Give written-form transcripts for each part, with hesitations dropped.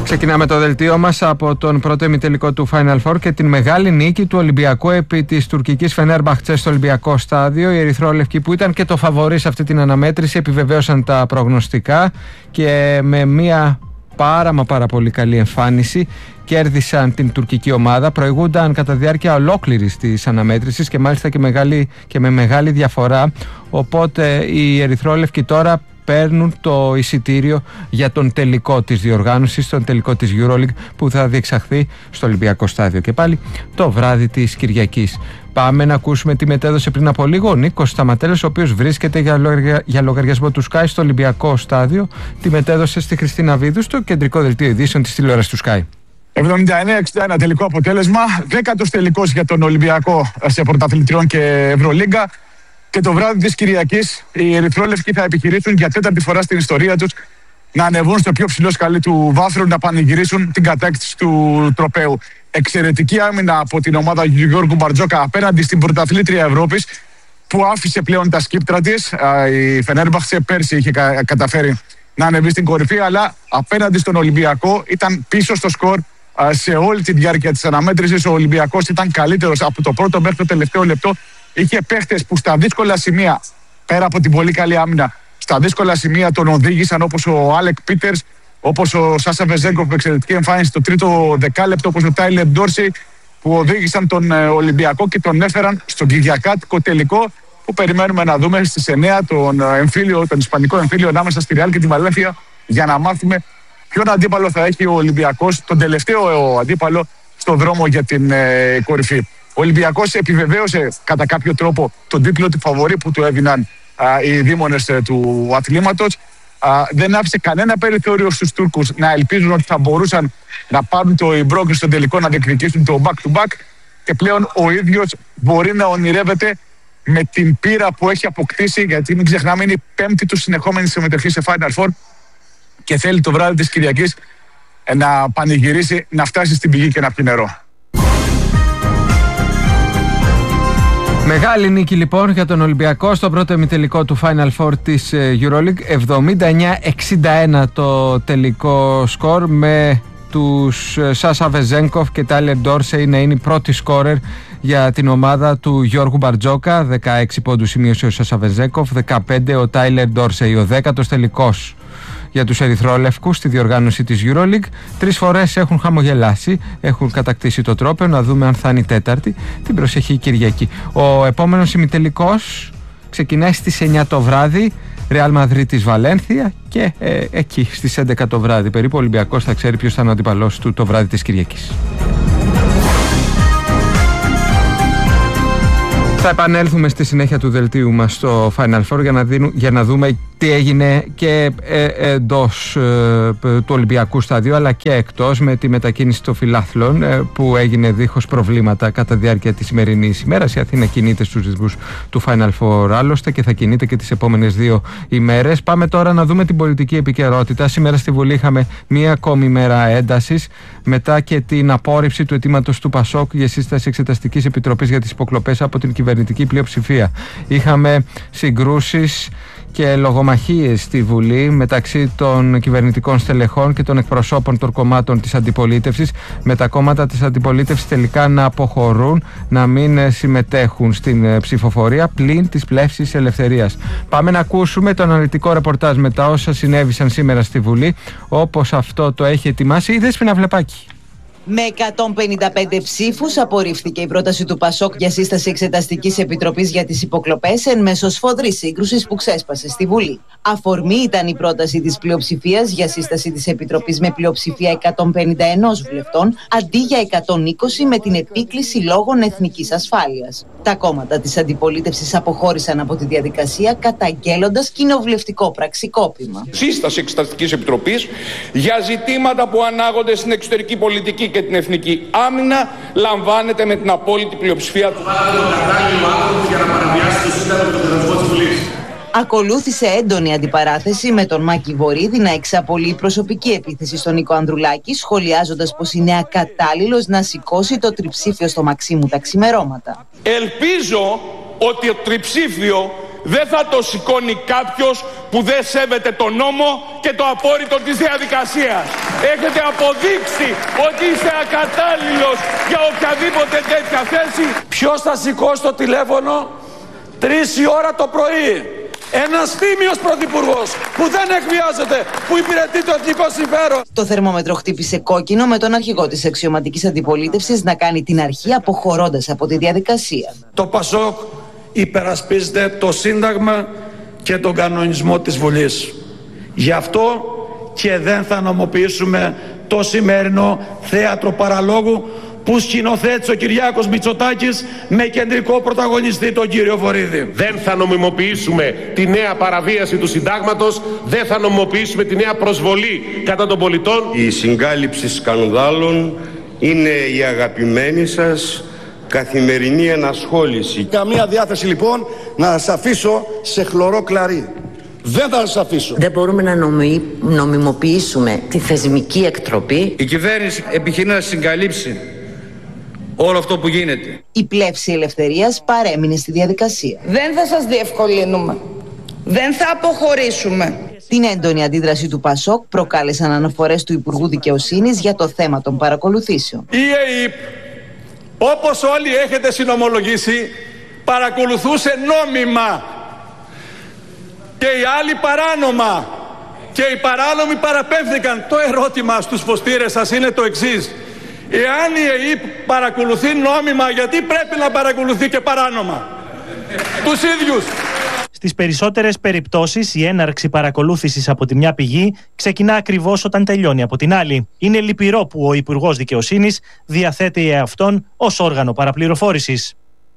Ξεκινάμε το δελτίο μας από τον πρώτο ημιτελικό του Final Four και την μεγάλη νίκη του Ολυμπιακού επί της τουρκικής Φενέρμπαχτσε στο Ολυμπιακό στάδιο. Οι ερυθρόλευκοι, που ήταν και το φαβορί σε αυτή την αναμέτρηση, επιβεβαίωσαν τα προγνωστικά και με μια πάρα πολύ καλή εμφάνιση κέρδισαν την τουρκική ομάδα. Προηγούνταν κατά διάρκεια ολόκληρης της αναμέτρησης και μάλιστα και με μεγάλη διαφορά. Οπότε οι ερυθρόλευκοι τώρα παίρνουν το εισιτήριο για τον τελικό της διοργάνωσης, τον τελικό της EuroLeague, που θα διεξαχθεί στο Ολυμπιακό στάδιο και πάλι το βράδυ της Κυριακής. Πάμε να ακούσουμε τι μετέδωσε πριν από λίγο ο Νίκος Σταματέλος, ο οποίος βρίσκεται για λογαριασμό του Sky στο Ολυμπιακό στάδιο. Τη μετέδωσε στη Χριστίνα Βίδου στο κεντρικό δελτίο ειδήσεων της τηλεόρασης του Sky. 79-61 τελικό αποτέλεσμα, 10ος τελικός για τον Ολυμπιακό σε πρωταθλητριών και Ευρωλίγκα. Και το βράδυ της Κυριακής οι ερυθρόλευκοι θα επιχειρήσουν για 4η φορά στην ιστορία τους να ανεβούν στο πιο ψηλό σκαλί του βάθρου, να πανηγυρίσουν την κατάκτηση του τροπαίου. Εξαιρετική άμυνα από την ομάδα του Γιώργου Μπαρτζόκα απέναντι στην πρωταθλήτρια Ευρώπης, που άφησε πλέον τα σκύπτρα της. Η Φενέρμπαχτσε πέρσι είχε καταφέρει να ανεβεί στην κορυφή, αλλά απέναντι στον Ολυμπιακό ήταν πίσω στο σκορ σε όλη τη διάρκεια της αναμέτρησης. Ο Ολυμπιακός ήταν καλύτερος από το πρώτο μέχρι το τελευταίο λεπτό. Είχε παίχτες που στα δύσκολα σημεία, πέρα από την πολύ καλή άμυνα, στα δύσκολα σημεία τον οδήγησαν, όπως ο Άλεκ Πίτερς, όπως ο Σάσα Βεζέγκοφ με εξαιρετική εμφάνιση στο τρίτο δεκάλεπτο, όπως ο Τάιλερ Ντόρσεϊ, που οδήγησαν τον Ολυμπιακό και τον έφεραν στον κυριακάτικο τελικό, που περιμένουμε να δούμε στις 9 τον ισπανικό εμφύλιο ανάμεσα στη Ρεάλ και τη Βαλένθια, για να μάθουμε ποιον αντίπαλο θα έχει ο Ολυμπιακός, τον τελευταίο αντίπαλο στο δρόμο για την κορυφή. Ο Ολυμπιακός επιβεβαίωσε κατά κάποιο τρόπο τον τίτλο του φαβορί που του έδιναν οι δήμονες του αθλήματος. Δεν άφησε κανένα περιθώριο στους Τούρκους να ελπίζουν ότι θα μπορούσαν να πάρουν το πρόκριση στο τελικό, να διεκδικήσουν το back-to-back, και πλέον ο ίδιος μπορεί να ονειρεύεται με την πείρα που έχει αποκτήσει, γιατί μην ξεχνάμε είναι η 5η του συνεχόμενη συμμετοχή σε Final Four, και θέλει το βράδυ της Κυριακής να πανηγυρίσει, να φτάσει στην πηγή και να πιει νερό. Μεγάλη νίκη λοιπόν για τον Ολυμπιακό στο πρώτο ημιτελικό του Final Four της EuroLeague. 79-61 το τελικό σκορ, με τους Σάσα Βεζέγκοφ και Τάιλερ Ντόρσεϊ να είναι οι πρώτοι σκόρερ για την ομάδα του Γιώργου Μπαρτζόκα. 16 πόντους σημείωσε ο Σάσα Βεζέγκοφ, 15 ο Τάιλερ Ντόρσεϊ. Ο 10ος τελικός για τους ερυθρόλευκους στη διοργάνωση της EuroLeague. 3 φορές έχουν χαμογελάσει, έχουν κατακτήσει το τρόπαιο. Να δούμε αν θα είναι η τέταρτη την προσεχή Κυριακή. Ο επόμενος ημιτελικός ξεκινάει στις 9 το βράδυ, Ρεάλ Μαδρίτης Βαλένθια, και εκεί στις 11 το βράδυ περίπου ο Ολυμπιακός θα ξέρει ποιος θα είναι ο αντίπαλός του το βράδυ της Κυριακής. Θα επανέλθουμε στη συνέχεια του δελτίου μας στο Final Four για να δούμε τι έγινε και εντός του Ολυμπιακού σταδίου, αλλά και εκτός, με τη μετακίνηση των φιλάθλων που έγινε δίχως προβλήματα κατά διάρκεια της σημερινής ημέρας. Η Αθήνα κινείται στους ρυθμούς του Final Four άλλωστε και θα κινείται και τις επόμενες 2 ημέρες. Πάμε τώρα να δούμε την πολιτική επικαιρότητα. Σήμερα στη Βουλή είχαμε μία ακόμη μέρα έντασης, μετά και την απόρριψη του αιτήματος του Πασόκ για σύσταση Εξεταστικής Επιτροπής για τις υποκλοπές από την κυβερνητική πλειοψηφία. Είχαμε συγκρούσεις και λογομαχίες στη Βουλή μεταξύ των κυβερνητικών στελεχών και των εκπροσώπων των κομμάτων της αντιπολίτευσης, με τα κόμματα της αντιπολίτευσης τελικά να αποχωρούν, να μην συμμετέχουν στην ψηφοφορία, πλην της Πλεύσης Ελευθερίας. Πάμε να ακούσουμε το αναλυτικό ρεπορτάζ με τα όσα συνέβησαν σήμερα στη Βουλή, όπως αυτό το έχει ετοιμάσει η Δέσποινα Βλεπάκη. Με 155 ψήφους απορρίφθηκε η πρόταση του Πασόκ για σύσταση Εξεταστικής Επιτροπής για τις υποκλοπές εν μέσω σφοδρής σύγκρουσης που ξέσπασε στη Βουλή. Αφορμή ήταν η πρόταση της πλειοψηφίας για σύσταση της Επιτροπής με πλειοψηφία 151 βουλευτών αντί για 120, με την επίκληση λόγων εθνικής ασφάλειας. Τα κόμματα της αντιπολίτευσης αποχώρησαν από τη διαδικασία, καταγγέλλοντας κοινοβουλευτικό πραξικόπημα. Σύσταση Εξεταστικής Επιτροπής για ζητήματα που ανάγονται στην εξωτερική πολιτική και την εθνική άμυνα λαμβάνεται με την απόλυτη πλειοψηφία του. Ακολούθησε έντονη αντιπαράθεση, με τον Μάκη Βορίδη να εξαπολύει προσωπική επίθεση στον Νίκο Ανδρουλάκη, σχολιάζοντας πως είναι ακατάλληλος να σηκώσει το τριψήφιο στο Μαξίμου τα ξημερώματα. Ελπίζω ότι το τριψήφιο δεν θα το σηκώνει κάποιος που δεν σέβεται τον νόμο και το απόρριτο της διαδικασίας. Έχετε αποδείξει ότι είστε ακατάλληλος για οποιαδήποτε τέτοια θέση. Ποιος θα σηκώσει το τηλέφωνο 3 η ώρα το πρωί? Ένας τίμιος πρωθυπουργός που δεν εκβιάζεται, που υπηρετεί το εθνικό συμφέρον. Το θερμόμετρο χτύπησε κόκκινο με τον αρχηγό της αξιωματικής αντιπολίτευσης να κάνει την αρχή αποχωρώντας από τη διαδικασία. Το ΠΑΣΟΚ υπερασπίζεται το Σύνταγμα και τον κανονισμό της Βουλής. Γι' αυτό και δεν θα νομοποιήσουμε το σημερινό θέατρο παραλόγου που σκηνοθέτησε ο Κυριάκος Μητσοτάκης με κεντρικό πρωταγωνιστή τον κύριο Βορίδη. Δεν θα νομιμοποιήσουμε τη νέα παραβίαση του συντάγματος, δεν θα νομιμοποιήσουμε τη νέα προσβολή κατά των πολιτών. Η συγκάλυψη σκανδάλων είναι η αγαπημένη σας καθημερινή ενασχόληση. Καμία διάθεση λοιπόν να σας αφήσω σε χλωρό κλαρί. Δεν θα σας αφήσω. Δεν μπορούμε να νομιμοποιήσουμε τη θεσμική εκτροπή. Η κυβέρνηση επιχειρεί να συγκαλύψει όλο αυτό που γίνεται. Η πλεύση ελευθερίας παρέμεινε στη διαδικασία. Δεν θα σας διευκολύνουμε. Δεν θα αποχωρήσουμε. Την έντονη αντίδραση του ΠΑΣΟΚ προκάλεσαν αναφορές του Υπουργού Δικαιοσύνης για το θέμα των παρακολουθήσεων. Η ΕΕΠ, όπως όλοι έχετε συνομολογήσει, παρακολουθούσε νόμιμα και οι άλλοι παράνομα και οι παράνομοι παραπέμφθηκαν. Το ερώτημα στους ποστήρες σας είναι το εξής: εάν η ΕΕΠ παρακολουθεί νόμιμα, γιατί πρέπει να παρακολουθεί και παράνομα τους ίδιους? Στις περισσότερες περιπτώσεις η έναρξη παρακολούθησης από τη μια πηγή ξεκινά ακριβώς όταν τελειώνει από την άλλη. Είναι λυπηρό που ο Υπουργός Δικαιοσύνης διαθέτει εαυτόν ως όργανο παραπληροφόρησης.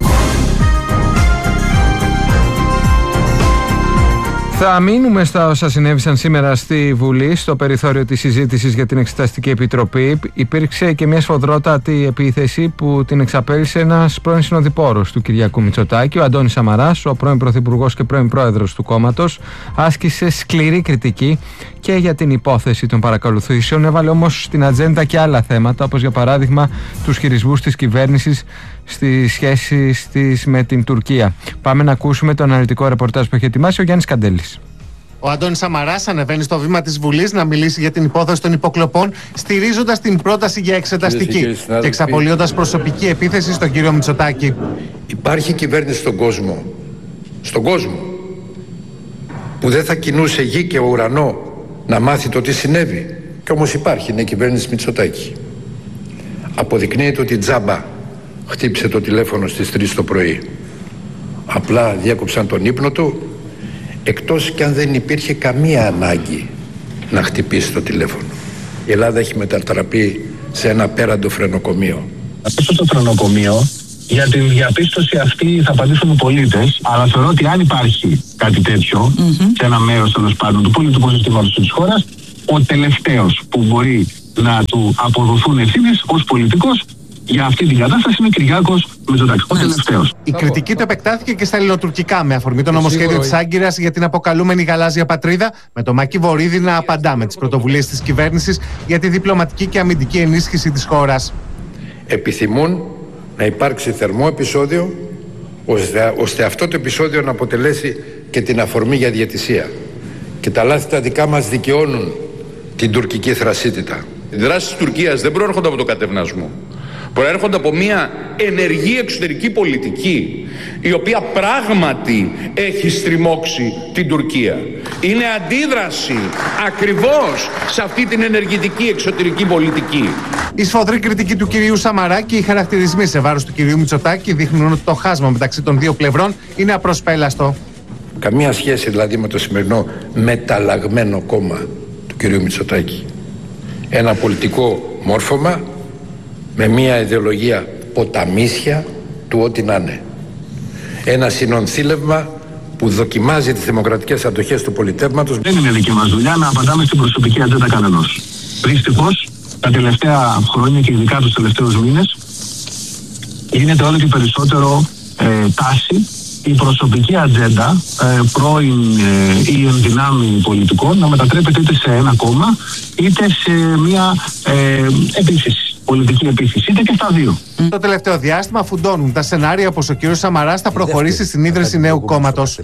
Θα μείνουμε στα όσα συνέβησαν σήμερα στη Βουλή. Στο περιθώριο της συζήτησης για την Εξεταστική Επιτροπή υπήρξε και μια σφοδρότατη επίθεση που την εξαπέλυσε ένας πρώην συνοδοιπόρος του Κυριάκου Μητσοτάκη. Ο Αντώνης Σαμαράς, ο πρώην Πρωθυπουργός και πρώην Πρόεδρος του κόμματος, άσκησε σκληρή κριτική και για την υπόθεση των παρακολουθήσεων. Έβαλε όμως στην ατζέντα και άλλα θέματα, όπως για παράδειγμα τους χειρισμούς της κυβέρνησης στις σχέσεις της με την Τουρκία. Πάμε να ακούσουμε το αναλυτικό ρεπορτάζ που έχει ετοιμάσει ο Γιάννης Καντέλης. Ο Αντώνης Σαμαράς ανεβαίνει στο βήμα της Βουλής να μιλήσει για την υπόθεση των υποκλοπών, στηρίζοντας την πρόταση για εξεταστική και εξαπολύοντας προσωπική επίθεση στον κύριο Μητσοτάκη. Υπάρχει κυβέρνηση στον κόσμο, που δεν θα κινούσε γη και ουρανό να μάθει το τι συνέβη. Και όμως υπάρχει, είναι η κυβέρνηση Μητσοτάκη. Αποδεικνύεται ότι τζάμπα χτύπησε το τηλέφωνο στις 3 το πρωί. Απλά διέκοψαν τον ύπνο του, εκτός κι αν δεν υπήρχε καμία ανάγκη να χτυπήσει το τηλέφωνο. Η Ελλάδα έχει μετατραπεί σε ένα απέραντο φρενοκομείο. Αυτό το φρενοκομείο, για την διαπίστωση αυτή θα απαντήσουν οι πολίτες, αλλά θεωρώ ότι αν υπάρχει κάτι τέτοιο σε ένα μέρος τέλος πάντων του πολιτικού συστήματος της χώρας, ο τελευταίος που μπορεί να του αποδοθούν ευθύνες ως πολιτικός για αυτή την κατάσταση είναι ο Κυριάκος Μητσοτάκης, ο τελευταίος. Η κριτική του επεκτάθηκε και στα ελληνοτουρκικά με αφορμή το νομοσχέδιο της Άγκυρας για την αποκαλούμενη γαλάζια πατρίδα, με τον Μάκη Βορίδη να απαντά με τις πρωτοβουλίες της κυβέρνησης για τη διπλωματική και αμυντική ενίσχυση της χώρας. Επιθυμούν να υπάρξει θερμό επεισόδιο, ώστε αυτό το επεισόδιο να αποτελέσει και την αφορμή για διαιτησία. Και τα λάθη τα δικά μας δικαιώνουν την τουρκική θρασίτητα. Οι δράσεις της Τουρκίας δεν προέρχονται από το κατευνασμό. Προέρχονται από μια ενεργή εξωτερική πολιτική, η οποία πράγματι έχει στριμώξει την Τουρκία. Είναι αντίδραση ακριβώς σε αυτή την ενεργητική εξωτερική πολιτική. Η σφοδρή κριτική του κυρίου Σαμαρά και οι χαρακτηρισμοί σε βάρος του κυρίου Μητσοτάκη δείχνουν ότι το χάσμα μεταξύ των δύο πλευρών είναι απροσπέλαστο. Καμία σχέση δηλαδή με το σημερινό μεταλλαγμένο κόμμα του κυρίου Μητσοτάκη. Ένα πολιτικό μόρφωμα με μια ιδεολογία ποταμίσια του ό,τι να είναι. Ένα συνονθήλευμα που δοκιμάζει τις δημοκρατικές αντοχές του πολιτεύματος. Δεν είναι δική μας δουλειά να απαντάμε στην προσωπική ατζέντα κανενός. Δυστυχώς, τα τελευταία χρόνια και ειδικά τους τελευταίους μήνες γίνεται όλο και περισσότερο τάση η προσωπική ατζέντα πρώην ή ενδυνάμει πολιτικών να μετατρέπεται είτε σε ένα κόμμα είτε σε μια επίθεση. πολιτική επίθεση. Είτε και στα δύο. Το τελευταίο διάστημα φουντώνουν τα σενάρια πως ο κύριος Σαμαράς θα προχωρήσει στην ίδρυση νέου κόμματος.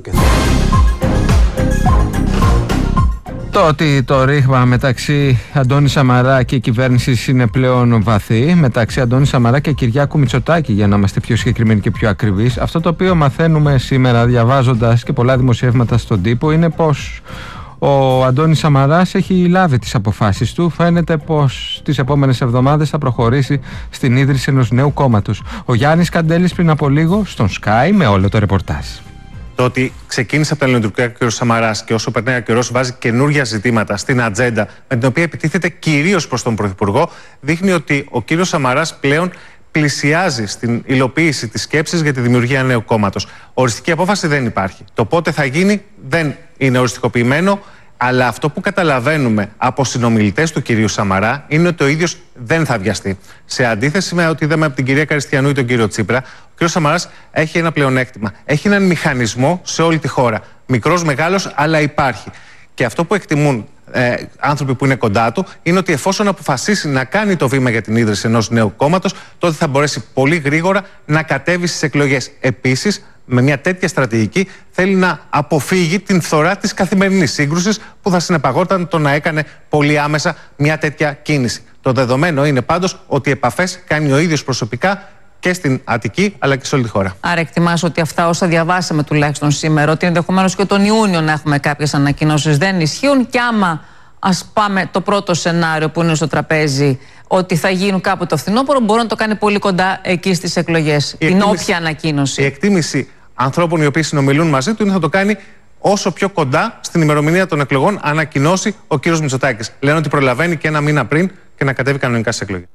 Το ότι το ρήγμα μεταξύ Αντώνη Σαμαρά και κυβέρνησης είναι πλέον βαθύ, μεταξύ Αντώνη Σαμαρά και Κυριάκου Μητσοτάκη, για να είμαστε πιο συγκεκριμένοι και πιο ακριβείς, αυτό το οποίο μαθαίνουμε σήμερα διαβάζοντας και πολλά δημοσιεύματα στον τύπο είναι πως ο Αντώνης Σαμαράς έχει λάβει τις αποφάσεις του. Φαίνεται πως τις επόμενες εβδομάδες θα προχωρήσει στην ίδρυση ενός νέου κόμματος. Ο Γιάννης Καντέλης πριν από λίγο στον Sky με όλο το ρεπορτάζ. Το ότι ξεκίνησε από τα ελληνοτουρκικά ο κ. Σαμαράς και όσο περνάει ο καιρός βάζει καινούργια ζητήματα στην ατζέντα με την οποία επιτίθεται κυρίως προς τον Πρωθυπουργό, δείχνει ότι ο κ. Σαμαράς πλέον πλησιάζει στην υλοποίηση της σκέψης για τη δημιουργία νέου κόμματος. Οριστική απόφαση δεν υπάρχει. Το πότε θα γίνει δεν είναι οριστικοποιημένο, αλλά αυτό που καταλαβαίνουμε από συνομιλητές του κυρίου Σαμαρά είναι ότι ο ίδιος δεν θα βιαστεί. Σε αντίθεση με ό,τι είδαμε από την κυρία Καριστιανού ή τον κύριο Τσίπρα, ο κύριος Σαμαράς έχει ένα πλεονέκτημα. Έχει έναν μηχανισμό σε όλη τη χώρα. Μικρός, μεγάλος, αλλά υπάρχει. Και αυτό που εκτιμούν άνθρωποι που είναι κοντά του είναι ότι εφόσον αποφασίσει να κάνει το βήμα για την ίδρυση ενός νέου κόμματος, τότε θα μπορέσει πολύ γρήγορα να κατέβει στις εκλογές. Επίσης, με μια τέτοια στρατηγική θέλει να αποφύγει την φθορά της καθημερινής σύγκρουσης που θα συνεπαγόταν το να έκανε πολύ άμεσα μια τέτοια κίνηση. Το δεδομένο είναι πάντως ότι επαφές κάνει ο ίδιος προσωπικά και στην Αττική αλλά και σε όλη τη χώρα. Άρα εκτιμάς ότι αυτά όσα διαβάσαμε τουλάχιστον σήμερα, ότι ενδεχομένως και τον Ιούνιο να έχουμε κάποιες ανακοινώσεις, δεν ισχύουν, και άμα ας πάμε το πρώτο σενάριο που είναι στο τραπέζι, ότι θα γίνουν κάπου το φθινόπωρο, μπορεί να το κάνει πολύ κοντά εκεί στις εκλογές. Την όποια ανακοίνωση. Η εκτίμηση ανθρώπων οι οποίοι συνομιλούν μαζί του είναι θα το κάνει όσο πιο κοντά στην ημερομηνία των εκλογών ανακοινώσει ο κύριος Μητσοτάκης. Λένε ότι προλαβαίνει και ένα μήνα πριν και να κατέβει κανονικά στις εκλογές.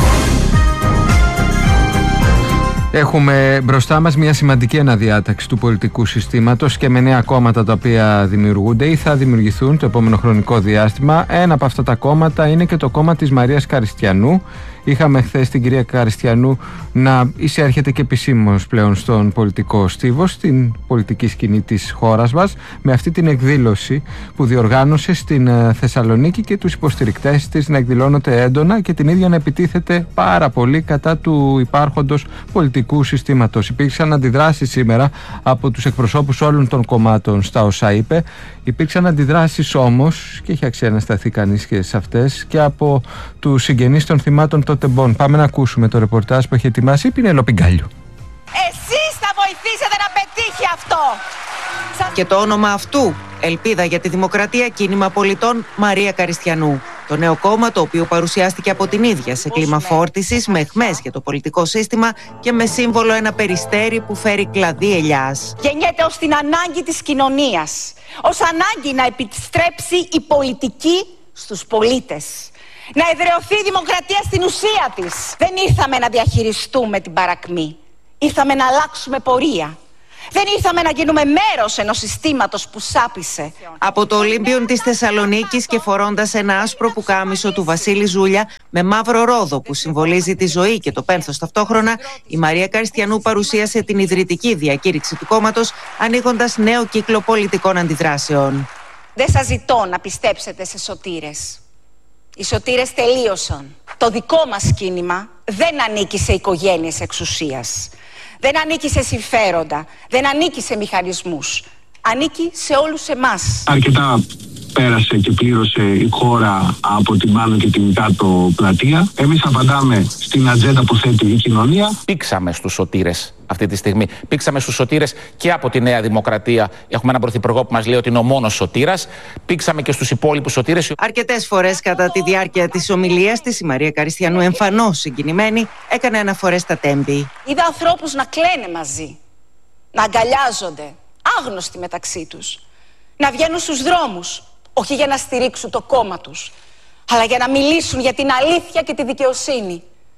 Έχουμε μπροστά μας μια σημαντική αναδιάταξη του πολιτικού συστήματος και με νέα κόμματα τα οποία δημιουργούνται ή θα δημιουργηθούν το επόμενο χρονικό διάστημα. Ένα από αυτά τα κόμματα είναι και το κόμμα της Μαρίας Καριστιανού. Είχαμε χθες την κυρία Καριστιανού να εισέρχεται και επισήμως πλέον στον πολιτικό στίβο, στην πολιτική σκηνή της χώρας μας, με αυτή την εκδήλωση που διοργάνωσε στην Θεσσαλονίκη και τους υποστηρικτές της να εκδηλώνονται έντονα και την ίδια να επιτίθεται πάρα πολύ κατά του υπάρχοντος πολιτικού συστήματος. Υπήρξαν αντιδράσεις σήμερα από τους εκπροσώπους όλων των κομμάτων στα όσα είπε. Υπήρξαν αντιδράσεις όμως, και έχει αξία να σταθεί κανείς και σε αυτές, και από τους συγγενείς των θυμάτων των τεμπών. Πάμε να ακούσουμε το ρεπορτάζ που έχει ετοιμάσει η Πινελόπη Γκάλιου. Εσείς θα βοηθήσετε να πετύχει αυτό. Και το όνομα αυτού, Ελπίδα για τη Δημοκρατία, Κίνημα Πολιτών, Μαρία Καριστιανού. Το νέο κόμμα, το οποίο παρουσιάστηκε από την ίδια σε κλίμα φόρτισης, με αιχμές για το πολιτικό σύστημα και με σύμβολο ένα περιστέρι που φέρει κλαδί ελιάς. Γεννιέται ως την ανάγκη της κοινωνίας, ως ανάγκη να επιστρέψει η πολιτική στους πολίτες. Να εδραιωθεί η δημοκρατία στην ουσία της. Δεν ήρθαμε να διαχειριστούμε την παρακμή. Ήρθαμε να αλλάξουμε πορεία. Δεν ήρθαμε να γίνουμε μέρος ενός συστήματος που σάπισε. Από το Ολύμπιον της Θεσσαλονίκης και φορώντας ένα άσπρο πουκάμισο του Βασίλη Ζούλια με μαύρο ρόδο που συμβολίζει τη ζωή και το πένθος ταυτόχρονα, η Μαρία Καριστιανού παρουσίασε την ιδρυτική διακήρυξη του κόμματος, ανοίγοντας νέο κύκλο πολιτικών αντιδράσεων. Δεν σας ζητώ να πιστέψετε σε σωτήρες. Οι σωτήρες τελείωσαν. Το δικό μας κίνημα δεν ανήκει σε οικογένειες εξουσίας. Δεν ανήκει σε συμφέροντα. Δεν ανήκει σε μηχανισμούς. Ανήκει σε όλους εμάς. Αρκετά πέρασε και πλήρωσε η χώρα από την πάνω και την κάτω πλατεία. Εμείς απαντάμε στην ατζέντα που θέτει η κοινωνία. Πήξαμε στους σωτήρες αυτή τη στιγμή. Πήξαμε στους σωτήρες και από τη Νέα Δημοκρατία. Έχουμε έναν πρωθυπουργό που μας λέει ότι είναι ο μόνος σωτήρας. Πήξαμε και στους υπόλοιπους σωτήρες. Αρκετές φορές κατά τη διάρκεια της ομιλίας της, η Μαρία Καριστιανού, εμφανώς συγκινημένη, έκανε αναφορές στα τέμπη. Είδα ανθρώπους να κλαίνε μαζί, να αγκαλιάζονται, άγνωστοι μεταξύ τους, να βγαίνουν στους δρόμους, όχι για να στηρίξουν το κόμμα τους, αλλά για να μιλήσουν για την αλήθεια και τη δικαιοσύνη.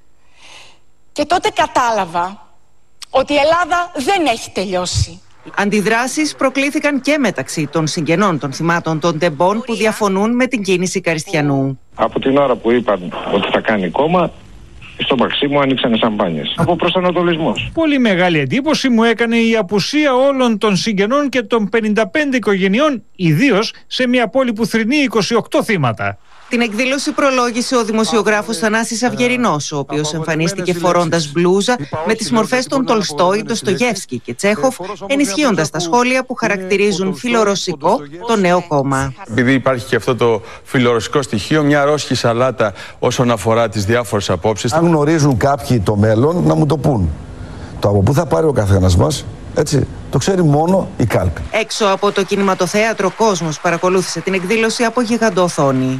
Και τότε κατάλαβα ότι η Ελλάδα δεν έχει τελειώσει. Αντιδράσεις προκλήθηκαν και μεταξύ των συγγενών των θυμάτων των τεμπών που διαφωνούν με την κίνηση Καριστιανού. Από την ώρα που είπαν ότι θα κάνει κόμμα, στο Μαξίμου άνοιξαν σαμπάνιες. Από προσανατολισμός. Πολύ μεγάλη εντύπωση μου έκανε η απουσία όλων των συγγενών και των 55 οικογενειών, ιδίως σε μια πόλη που θρηνεί 28 θύματα. Την εκδήλωση προλόγησε ο δημοσιογράφος Θανάσης Αυγερινός, ο οποίος εμφανίστηκε φορώντας μπλούζα με τις μορφές των Τολστόι, Ντοστογεύσκι και Τσέχοφ, ενισχύοντας τα σχόλια που χαρακτηρίζουν φιλορωσικό το νέο κόμμα. Επειδή υπάρχει και αυτό το φιλορωσικό στοιχείο, μια ρώσικη σαλάτα όσον αφορά τις διάφορες απόψεις. Αν γνωρίζουν κάποιοι το μέλλον, να μου το πούν. Το από πού θα πάρει ο καθένας μας, έτσι, το ξέρει μόνο η κάλπη. Έξω από το κινηματοθέατρο κόσμος παρακολούθησε την εκδήλωση από γιγαντοοθόνη.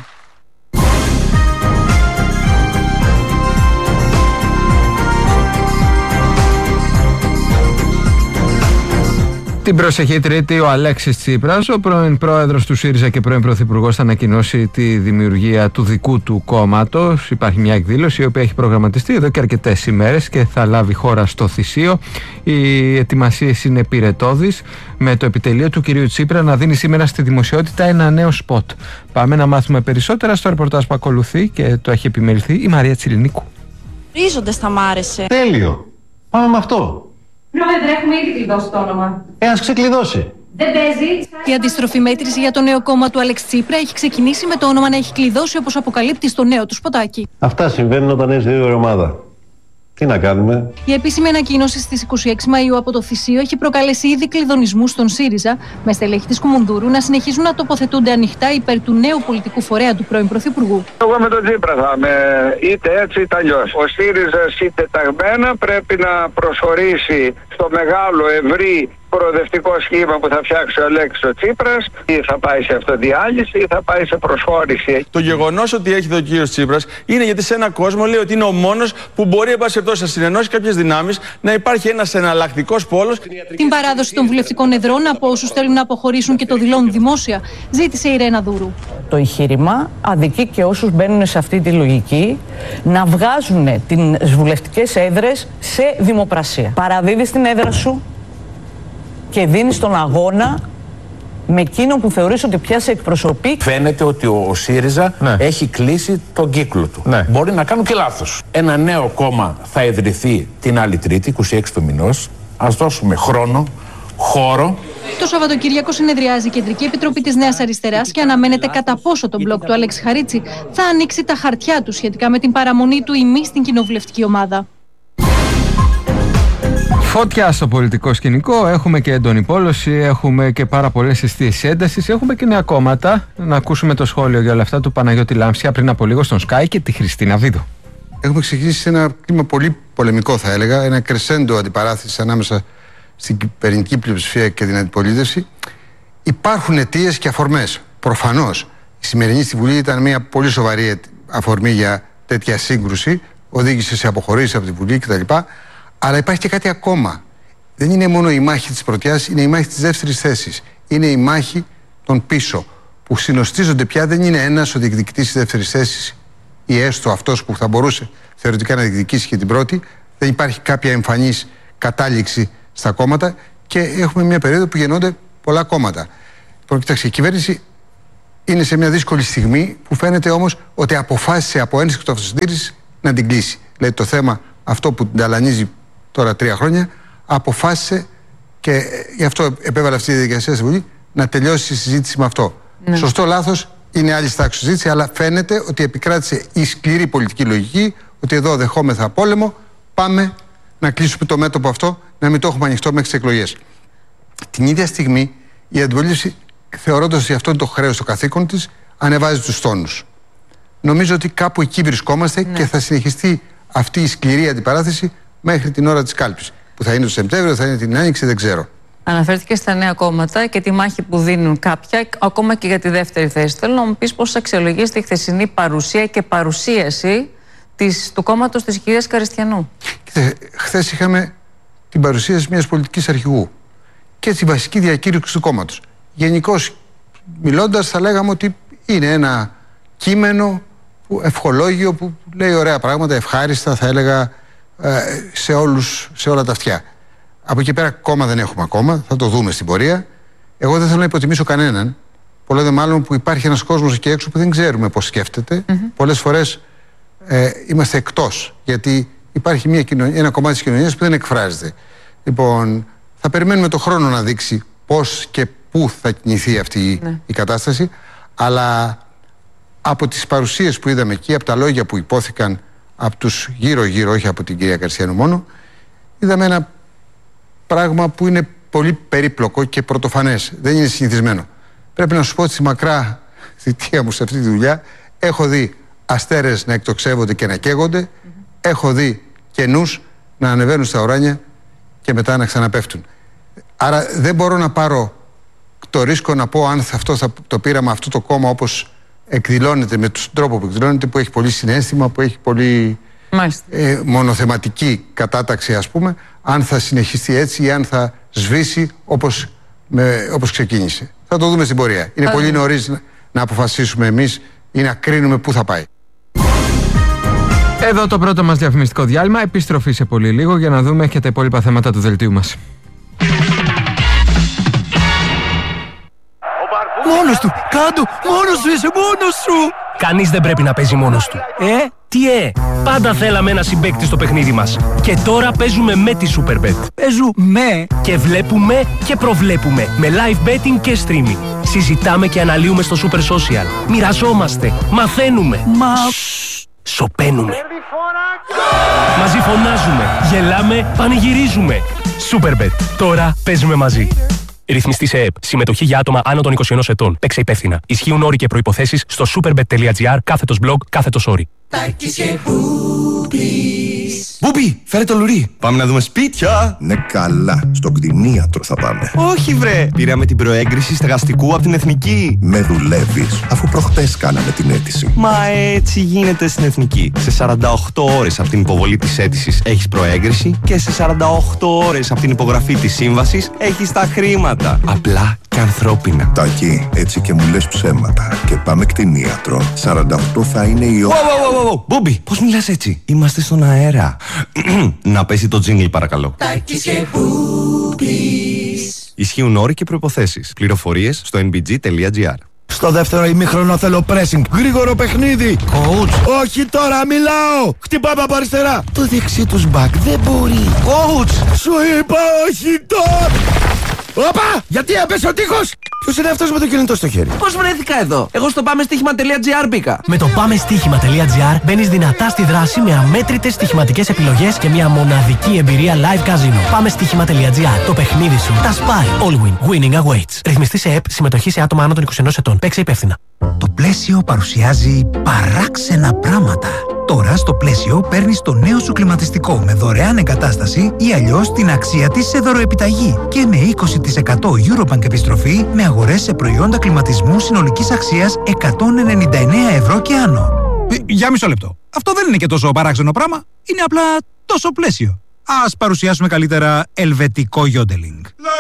Την προσεχή Τρίτη, ο Αλέξης Τσίπρας, ο πρώην πρόεδρος του ΣΥΡΙΖΑ και πρώην πρωθυπουργός, θα ανακοινώσει τη δημιουργία του δικού του κόμματος. Υπάρχει μια εκδήλωση η οποία έχει προγραμματιστεί εδώ και αρκετές ημέρες και θα λάβει χώρα στο Θησίο. Οι ετοιμασίες είναι πυρετώδεις, με το επιτελείο του κυρίου Τσίπρα να δίνει σήμερα στη δημοσιότητα ένα νέο σποτ. Πάμε να μάθουμε περισσότερα στο ρεπορτάζ που ακολουθεί και το έχει επιμεληθεί η Μαρία Τσιλινίκου. Ρίζοντας θα μ' άρεσε. Τέλειο. Πάμε με αυτό. Πρόεδρε, έχουμε ήδη κλειδώσει το όνομα. Ας ξεκλειδώσει. Δεν παίζει. Η αντιστροφή μέτρηση για το νέο κόμμα του Αλέξη Τσίπρα έχει ξεκινήσει με το όνομα να έχει κλειδώσει, όπως αποκαλύπτει στο νέο του σποτάκι. Αυτά συμβαίνουν όταν έχει δύο ομάδα. Τι να κάνουμε. Η επίσημη ανακοίνωση στις 26 Μαΐου από το Θησίο έχει προκαλέσει ήδη κλειδονισμούς στον ΣΥΡΙΖΑ, με στελέχη της Κουμουνδούρου να συνεχίζουν να τοποθετούνται ανοιχτά υπέρ του νέου πολιτικού φορέα του πρώην Πρωθυπουργού. Εγώ με τον Τσίπρα θα είμαι είτε έτσι είτε αλλιώς. Ο ΣΥΡΙΖΑ είτε ταγμένα πρέπει να προσχωρήσει στο μεγάλο ευρύ προοδευτικό σχήμα που θα φτιάξει ο Αλέξης ο Τσίπρας, ή θα πάει σε αυτοδιάλυση ή θα πάει σε προσχώρηση. Το γεγονός ότι έχει ο κύριος Τσίπρας είναι γιατί σε έναν κόσμο λέει ότι είναι ο μόνος που μπορεί εν πάση περιπτώσει να συνενώσει κάποιες δυνάμεις, να υπάρχει ένας εναλλακτικός πόλος. Την παράδοση των βουλευτικών εδρών από όσους θέλουν να αποχωρήσουν και το δηλώνουν δημόσια, ζήτησε η Ρένα Δούρου. Το εγχείρημα αδικεί και όσους μπαίνουν σε αυτή τη λογική να βγάζουν τις βουλευτικές έδρες σε δημοπρασία. Παραδίδεις την έδρα σου και δίνεις τον αγώνα με εκείνον που θεωρείς ότι πια σε εκπροσωπεί. Φαίνεται ότι ο ΣΥΡΙΖΑ έχει κλείσει τον κύκλο του. Μπορεί να κάνουν και λάθος. Ένα νέο κόμμα θα ιδρυθεί την άλλη Τρίτη, 26 του μηνός. Ας δώσουμε χρόνο, χώρο. Το Σαββατοκύριακο συνεδριάζει η Κεντρική Επιτροπή της Νέας Αριστεράς και αναμένεται κατά πόσο το μπλοκ του Αλέξη Χαρίτση θα ανοίξει τα χαρτιά του σχετικά με την παραμονή του ή μη στην κοινοβουλευτική ομάδα. Φωτιά στο πολιτικό σκηνικό, έχουμε και έντονη πόλωση, έχουμε και πάρα πολλές αισθήσεις έντασης, έχουμε και νέα κόμματα. Να ακούσουμε το σχόλιο για όλα αυτά του Παναγιώτη Λάμψια πριν από λίγο στον Sky και τη Χριστίνα Βίδου. Έχουμε ξεκινήσει ένα κλίμα πολύ πολεμικό, θα έλεγα, ένα κρεσέντο αντιπαράθεση ανάμεσα στην κυβερνητική πλειοψηφία και την αντιπολίτευση. Υπάρχουν αιτίες και αφορμές. Προφανώς η σημερινή στη Βουλή ήταν μια πολύ σοβαρή αφορμή για τέτοια σύγκρουση, οδήγησε σε αποχωρήσεις από τη Βουλή κτλ. Αλλά υπάρχει και κάτι ακόμα. Δεν είναι μόνο η μάχη της πρωτιάς, είναι η μάχη της δεύτερης θέσης. Είναι η μάχη των πίσω, που συνοστίζονται πια. Δεν είναι ένας ο διεκδικητής της δεύτερης θέσης ή έστω αυτός που θα μπορούσε θεωρητικά να διεκδικήσει και την πρώτη. Δεν υπάρχει κάποια εμφανής κατάληξη στα κόμματα και έχουμε μια περίοδο που γεννώνται πολλά κόμματα. Λοιπόν, κοιτάξτε, η κυβέρνηση είναι σε μια δύσκολη στιγμή που φαίνεται όμως ότι αποφάσισε από ένστικτο αυτοσυντήρησης να την κλείσει. Δηλαδή το θέμα αυτό που την ταλανίζει τώρα 3 χρόνια, αποφάσισε και γι' αυτό επέβαλε αυτή τη διαδικασία στη Βουλή να τελειώσει η συζήτηση με αυτό. Ναι. Σωστό, λάθος, είναι άλλη τάξη συζήτηση, αλλά φαίνεται ότι επικράτησε η σκληρή πολιτική λογική, ότι εδώ δεχόμεθα πόλεμο, πάμε να κλείσουμε το μέτωπο αυτό, να μην το έχουμε ανοιχτό μέχρι τις εκλογές. Την ίδια στιγμή η αντιπολίτευση, θεωρώντας ότι αυτό είναι το χρέος, το καθήκον της, ανεβάζει τους τόνους. Νομίζω ότι κάπου εκεί βρισκόμαστε και θα συνεχιστεί αυτή η σκληρή αντιπαράθεση μέχρι την ώρα της κάλπης. Που θα είναι το Σεπτέμβριο, θα είναι την Άνοιξη, δεν ξέρω. Αναφέρθηκε στα νέα κόμματα και τη μάχη που δίνουν κάποια, ακόμα και για τη δεύτερη θέση. Θέλω να μου πεις πώς αξιολογείς τη χθεσινή παρουσία και παρουσίαση του κόμματος της κυρίας Καριστιανού. Χθες είχαμε την παρουσίαση μιας πολιτικής αρχηγού και τη βασική διακήρυξη του κόμματος. Γενικώς μιλώντας, θα λέγαμε ότι είναι ένα κείμενο ευχολόγιο που λέει ωραία πράγματα, ευχάριστα, θα έλεγα, σε όλα τα αυτιά. Από εκεί πέρα κόμμα δεν έχουμε ακόμα, θα το δούμε στην πορεία. Εγώ δεν θέλω να υποτιμήσω κανέναν. Πολλό δε μάλλον που υπάρχει ένας κόσμος εκεί έξω που δεν ξέρουμε πώς σκέφτεται. Πολλές φορές είμαστε εκτός, γιατί υπάρχει ένα κομμάτι της κοινωνίας που δεν εκφράζεται. Λοιπόν, θα περιμένουμε το χρόνο να δείξει πώς και πού θα κινηθεί αυτή η κατάσταση, αλλά από τις παρουσίες που είδαμε εκεί, από τα λόγια που υπόθηκαν από τους γύρω-γύρω, όχι από την κυρία Καρσιανού μόνο, είδαμε ένα πράγμα που είναι πολύ περίπλοκο και πρωτοφανές. Δεν είναι συνηθισμένο. Πρέπει να σου πω ότι στη μακρά θητεία μου σε αυτή τη δουλειά έχω δει αστέρες να εκτοξεύονται και να καίγονται, έχω δει καινούς να ανεβαίνουν στα ουράνια και μετά να ξαναπέφτουν. Άρα δεν μπορώ να πάρω το ρίσκο να πω αν αυτό το πείραμα, αυτό το κόμμα όπως εκδηλώνεται, με τον τρόπο που εκδηλώνεται, που έχει πολύ συναίσθημα, που έχει πολύ μονοθεματική κατάταξη, ας πούμε, αν θα συνεχιστεί έτσι ή αν θα σβήσει όπως ξεκίνησε. Θα το δούμε στην πορεία. Είναι πολύ νωρίς να αποφασίσουμε εμείς ή να κρίνουμε πού θα πάει. Εδώ το πρώτο μας διαφημιστικό διάλειμμα. Επιστροφή σε πολύ λίγο για να δούμε και τα υπόλοιπα θέματα του δελτίου μας. Μόνος του! Κάντο! Μόνος σου είσαι! Μόνος σου! Κανείς δεν πρέπει να παίζει μόνος του. Τι πάντα θέλαμε ένα συμπαίκτη στο παιχνίδι μας. Και τώρα παίζουμε με τη Superbet. Παίζουμε και βλέπουμε και προβλέπουμε. Με live betting και streaming. Συζητάμε και αναλύουμε στο Super Social. Μοιραζόμαστε. Μαθαίνουμε. Σωπαίνουμε. Μαζί φωνάζουμε. Γελάμε. Πανηγυρίζουμε. Superbet. Τώρα παίζουμε μαζί. Ρυθμιστή σε ΕΠ. Συμμετοχή για άτομα άνω των 21 ετών. Παίξε υπεύθυνα. Ισχύουν όροι και προϋποθέσεις στο superbet.gr/blog/όροι. Μπούμπι, φέρε το λουρί. Πάμε να δούμε σπίτια. Ναι, καλά. Στο κτηνίατρο θα πάμε. Όχι, βρε. Πήραμε την προέγκριση στεγαστικού από την Εθνική. Με δουλεύεις, αφού προχτές κάναμε την αίτηση. Μα έτσι γίνεται στην Εθνική. Σε 48 ώρες από την υποβολή της αίτησης έχεις προέγκριση και σε 48 ώρες από την υπογραφή της σύμβασης έχεις τα χρήματα. Απλά και ανθρώπινα. Τάκη, έτσι και μου λες ψέματα. Και πάμε κτηνίατρο. 48 θα είναι η ώρα. Μπούμπι, πώς μιλάς έτσι? Είμαστε στον αέρα. Να πέσει το τζίνγκλ, παρακαλώ. Τάκης και Μπούμπις. Ισχύουν όροι και προϋποθέσεις. Πληροφορίες στο nbg.gr. Στο δεύτερο ημίχρονο θέλω pressing. Γρήγορο παιχνίδι. Coach. Όχι τώρα, μιλάω. Χτυπάμε από αριστερά. Το δεξί τους back δεν μπορεί. Coach. Σου είπα όχι τώρα. Όπα! Γιατί έπεσε ο τείχος! Ποιος είναι αυτός με το κινητό στο χέρι? Πώς βρέθηκα εδώ? Εγώ στο πάμεστοίχημα.gr μπήκα. Με το πάμεστοίχημα.gr μπαίνεις δυνατά στη δράση με αμέτρητες στοιχηματικές επιλογές και μια μοναδική εμπειρία live casino. Πάμεστοίχημα.gr. Το παιχνίδι σου τα σπάει. All win. Winning awaits. Ρυθμιστή σε ΕΠ. Συμμετοχή σε άτομα άνω των 21 ετών. Παίξε υπεύθυνα. Το Πλαίσιο παρουσιάζει παράξενα πράγματα. Τώρα στο Πλαίσιο παίρνεις το νέο σου κλιματιστικό με δωρεάν εγκατάσταση ή αλλιώς την αξία της σε δωροεπιταγή και με 20% Eurobank επιστροφή με αγορές σε προϊόντα κλιματισμού συνολικής αξίας 199 ευρώ και άνω. Για μισό λεπτό. Αυτό δεν είναι και τόσο παράξενο πράγμα. Είναι απλά τόσο Πλαίσιο. Ας παρουσιάσουμε καλύτερα ελβετικό γιόντελινγκ.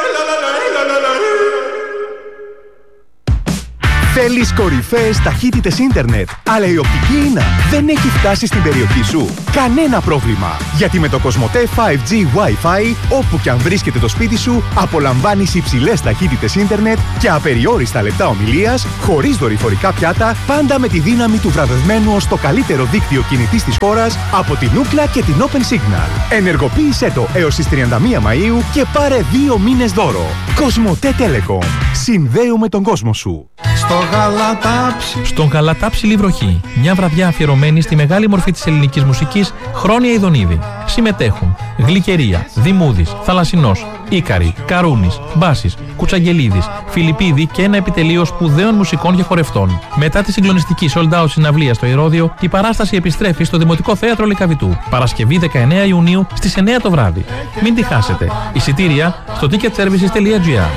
Θέλεις κορυφαίες ταχύτητες ίντερνετ, αλλά η οπτική ίνα δεν έχει φτάσει στην περιοχή σου? Κανένα πρόβλημα, γιατί με το Cosmote 5G Wi-Fi, όπου και αν βρίσκεται το σπίτι σου, απολαμβάνεις υψηλές ταχύτητες ίντερνετ και απεριόριστα λεπτά ομιλίας, χωρίς δορυφορικά πιάτα, πάντα με τη δύναμη του βραβευμένου ως το καλύτερο δίκτυο κινητής της χώρας από την Ookla και την Open Signal. Ενεργοποίησέ το έως τις 31 Μαΐου και πάρε 2 μήνες δώρο. Cosmote Telecom. Συνδέουμε τον κόσμο σου. Στον Γαλατάψη Λιβροχή, μια βραδιά αφιερωμένη στη μεγάλη μορφή της ελληνικής μουσικής, Χρόνια Ιδονίδη. Συμμετέχουν Γλυκερία, Δημούδης, Θαλασσινός, Ίκαρη, Καρούνης, Μπάσης, Κουτσαγγελίδης, Φιλιππίδη και ένα επιτελείο σπουδαίων μουσικών και χορευτών. Μετά τη συγκλονιστική sold out συναυλία στο Ηρώδειο, η παράσταση επιστρέφει στο Δημοτικό Θέατρο Λυκαβητού. Παρασκευή 19 Ιουνίου στις 9 το βράδυ. Μην τη χάσετε. Εισιτήρια στο ticketservices.gr.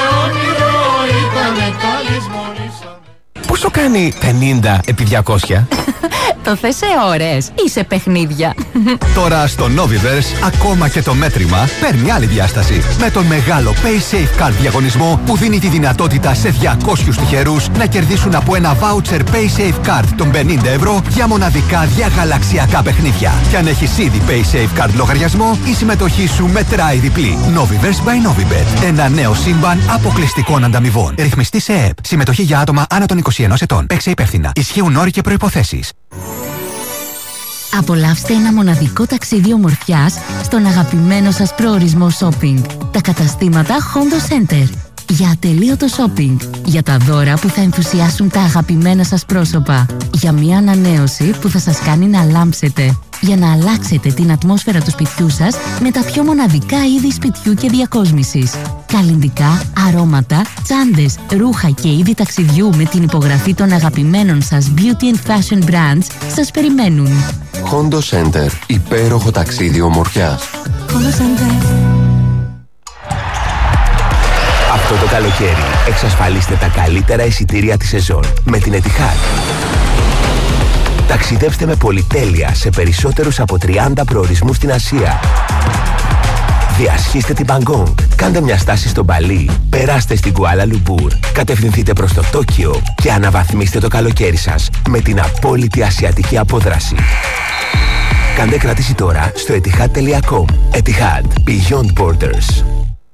Πόσο κάνει 50 επί 200? Το θες σε ώρες ή σε παιχνίδια? Τώρα στο Noviverse ακόμα και το μέτρημα παίρνει άλλη διάσταση. Με τον μεγάλο PaySafe Card διαγωνισμό που δίνει τη δυνατότητα σε 200 τυχερούς να κερδίσουν από ένα voucher PaySafe Card των 50 ευρώ για μοναδικά διαγαλαξιακά παιχνίδια. Και αν έχεις ήδη PaySafe Card λογαριασμό, η συμμετοχή σου μετράει διπλή. Noviverse by Novibet. Ένα νέο σύμπαν αποκλειστικών ανταμοιβών. Ρυθμιστή σε ΕΠ. Συμμετοχή για άτομα άνω των 21 ετών. Παίξε υπεύθυνα. Ισχύουν όροι και προϋποθέσεις. Απολαύστε ένα μοναδικό ταξίδι ομορφιάς στον αγαπημένο σας προορισμό shopping. Τα καταστήματα Hondo Center. Για ατελείωτο shopping, για τα δώρα που θα ενθουσιάσουν τα αγαπημένα σας πρόσωπα, για μια ανανέωση που θα σας κάνει να λάμψετε, για να αλλάξετε την ατμόσφαιρα του σπιτιού σας με τα πιο μοναδικά είδη σπιτιού και διακόσμησης. Καλλυντικά, αρώματα, τσάντες, ρούχα και είδη ταξιδιού με την υπογραφή των αγαπημένων σας beauty and fashion brands σας περιμένουν. Hondo Center. Υπέροχο ταξίδι ομορφιάς. Hondo Center. Αυτό το καλοκαίρι εξασφαλίστε τα καλύτερα εισιτήρια της σεζόν με την Etihad. Ταξιδέψτε με πολυτέλεια σε περισσότερους από 30 προορισμούς στην Ασία. Διασχίστε την Μπαγκόγκ, κάντε μια στάση στο Μπαλί, περάστε στην Κουάλα Λουμπούρ, κατευθυνθείτε προς το Τόκιο και αναβαθμίστε το καλοκαίρι σας με την απόλυτη ασιατική απόδραση. Κάντε κράτηση τώρα στο etihad.com. Etihad. Beyond Borders.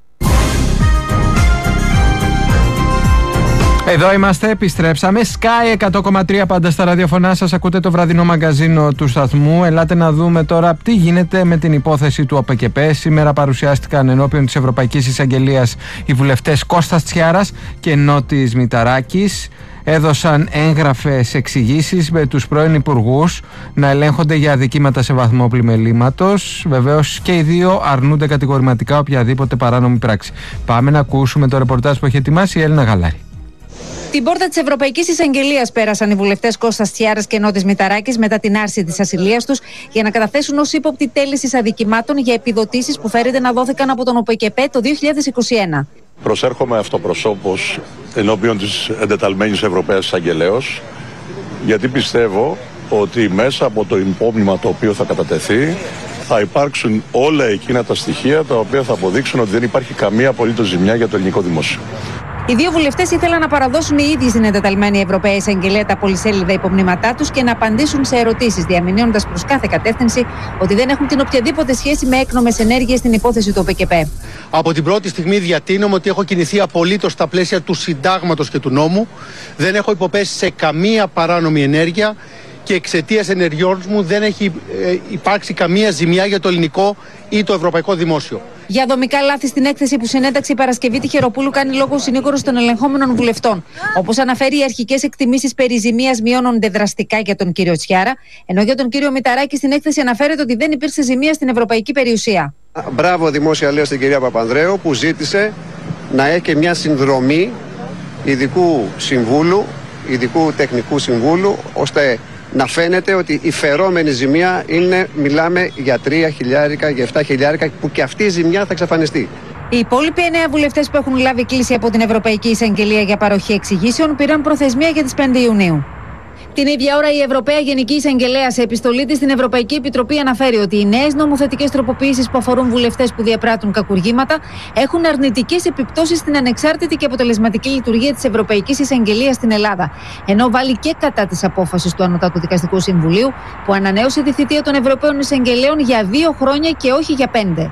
Εδώ είμαστε, επιστρέψαμε. Sky 100,3 πάντα στα ραδιοφωνά σας. Ακούτε το βραδινό μαγκαζίνο του σταθμού. Ελάτε να δούμε τώρα τι γίνεται με την υπόθεση του ΟΠΕΚΕΠΕ. Σήμερα παρουσιάστηκαν ενώπιον της Ευρωπαϊκής Εισαγγελίας οι βουλευτές Κώστας Τσιάρας και Νότης Μηταράκης. Έδωσαν έγγραφες εξηγήσεις με τους πρώην υπουργούς να ελέγχονται για αδικήματα σε βαθμό πλημελήματος. Βεβαίως και οι δύο αρνούνται κατηγορηματικά οποιαδήποτε παράνομη πράξη. Πάμε να ακούσουμε το ρεπορτάζ που έχει ετοιμάσει η Έλληνα Γαλάρη. Την πόρτα της Ευρωπαϊκής Εισαγγελίας πέρασαν οι βουλευτές Κώστας Τσιάρας και Νότης Μηταράκης μετά την άρση της ασυλίας τους για να καταθέσουν ως ύποπτη τέλεσης αδικημάτων για επιδοτήσεις που φέρεται να δόθηκαν από τον ΟΠΕΚΕΠΕ το 2021. Προσέρχομαι αυτοπροσώπως ενώπιον της εντεταλμένης Ευρωπαίας Εισαγγελέως, γιατί πιστεύω ότι μέσα από το υπόμνημα το οποίο θα κατατεθεί θα υπάρξουν όλα εκείνα τα στοιχεία τα οποία θα αποδείξουν ότι δεν υπάρχει καμία απολύτως ζημιά για το ελληνικό δημόσιο. Οι δύο βουλευτές ήθελαν να παραδώσουν οι ίδιοι στην εντεταλμένη Ευρωπαία Εισαγγελία τα πολυσέλιδα υπομνήματά τους και να απαντήσουν σε ερωτήσεις, διαμηνύοντας προς κάθε κατεύθυνση ότι δεν έχουν την οποιαδήποτε σχέση με έκνομες ενέργειες στην υπόθεση του ΟΠΕΚΕΠΕ. Από την πρώτη στιγμή διατείνομαι ότι έχω κινηθεί απολύτως στα πλαίσια του συντάγματος και του νόμου. Δεν έχω υποπέσει σε καμία παράνομη ενέργεια και εξαιτίας ενεργειών μου δεν έχει υπάρξει καμία ζημιά για το ελληνικό ή το ευρωπαϊκό δημόσιο. Για δομικά λάθη στην έκθεση που συνέταξε η Παρασκευή Τυχεροπούλου κάνει λόγο ο συνήγορος των ελεγχόμενων βουλευτών. Όπως αναφέρει, οι αρχικές εκτιμήσεις περί ζημίας μειώνονται δραστικά για τον κύριο Τσιάρα, ενώ για τον κύριο Μηταράκη στην έκθεση αναφέρεται ότι δεν υπήρξε ζημία στην ευρωπαϊκή περιουσία. Μπράβο δημόσια λέω στην κυρία Παπανδρέου που ζήτησε να έχει και μια συνδρομή ειδικού συμβούλου, ειδικού τεχνικού συμβούλου, ώστε να φαίνεται ότι η φερόμενη ζημία είναι, μιλάμε για 3 χιλιάρικα, για 7 χιλιάρικα, που και αυτή η ζημιά θα εξαφανιστεί. Οι υπόλοιποι 9 βουλευτές που έχουν λάβει κλήση από την Ευρωπαϊκή Εισαγγελία για παροχή εξηγήσεων πήραν προθεσμία για τις 5 Ιουνίου. Την ίδια ώρα, η Ευρωπαία Γενική Εισαγγελέα σε επιστολή της στην Ευρωπαϊκή Επιτροπή αναφέρει ότι οι νέες νομοθετικές τροποποιήσεις που αφορούν βουλευτές που διαπράττουν κακουργήματα έχουν αρνητικές επιπτώσεις στην ανεξάρτητη και αποτελεσματική λειτουργία της Ευρωπαϊκής Εισαγγελίας στην Ελλάδα. Ενώ βάλει και κατά της απόφασης του Ανώτατου Δικαστικού Συμβουλίου που ανανέωσε τη θητεία των Ευρωπαίων Εισαγγελέων για 2 χρόνια και όχι για 5.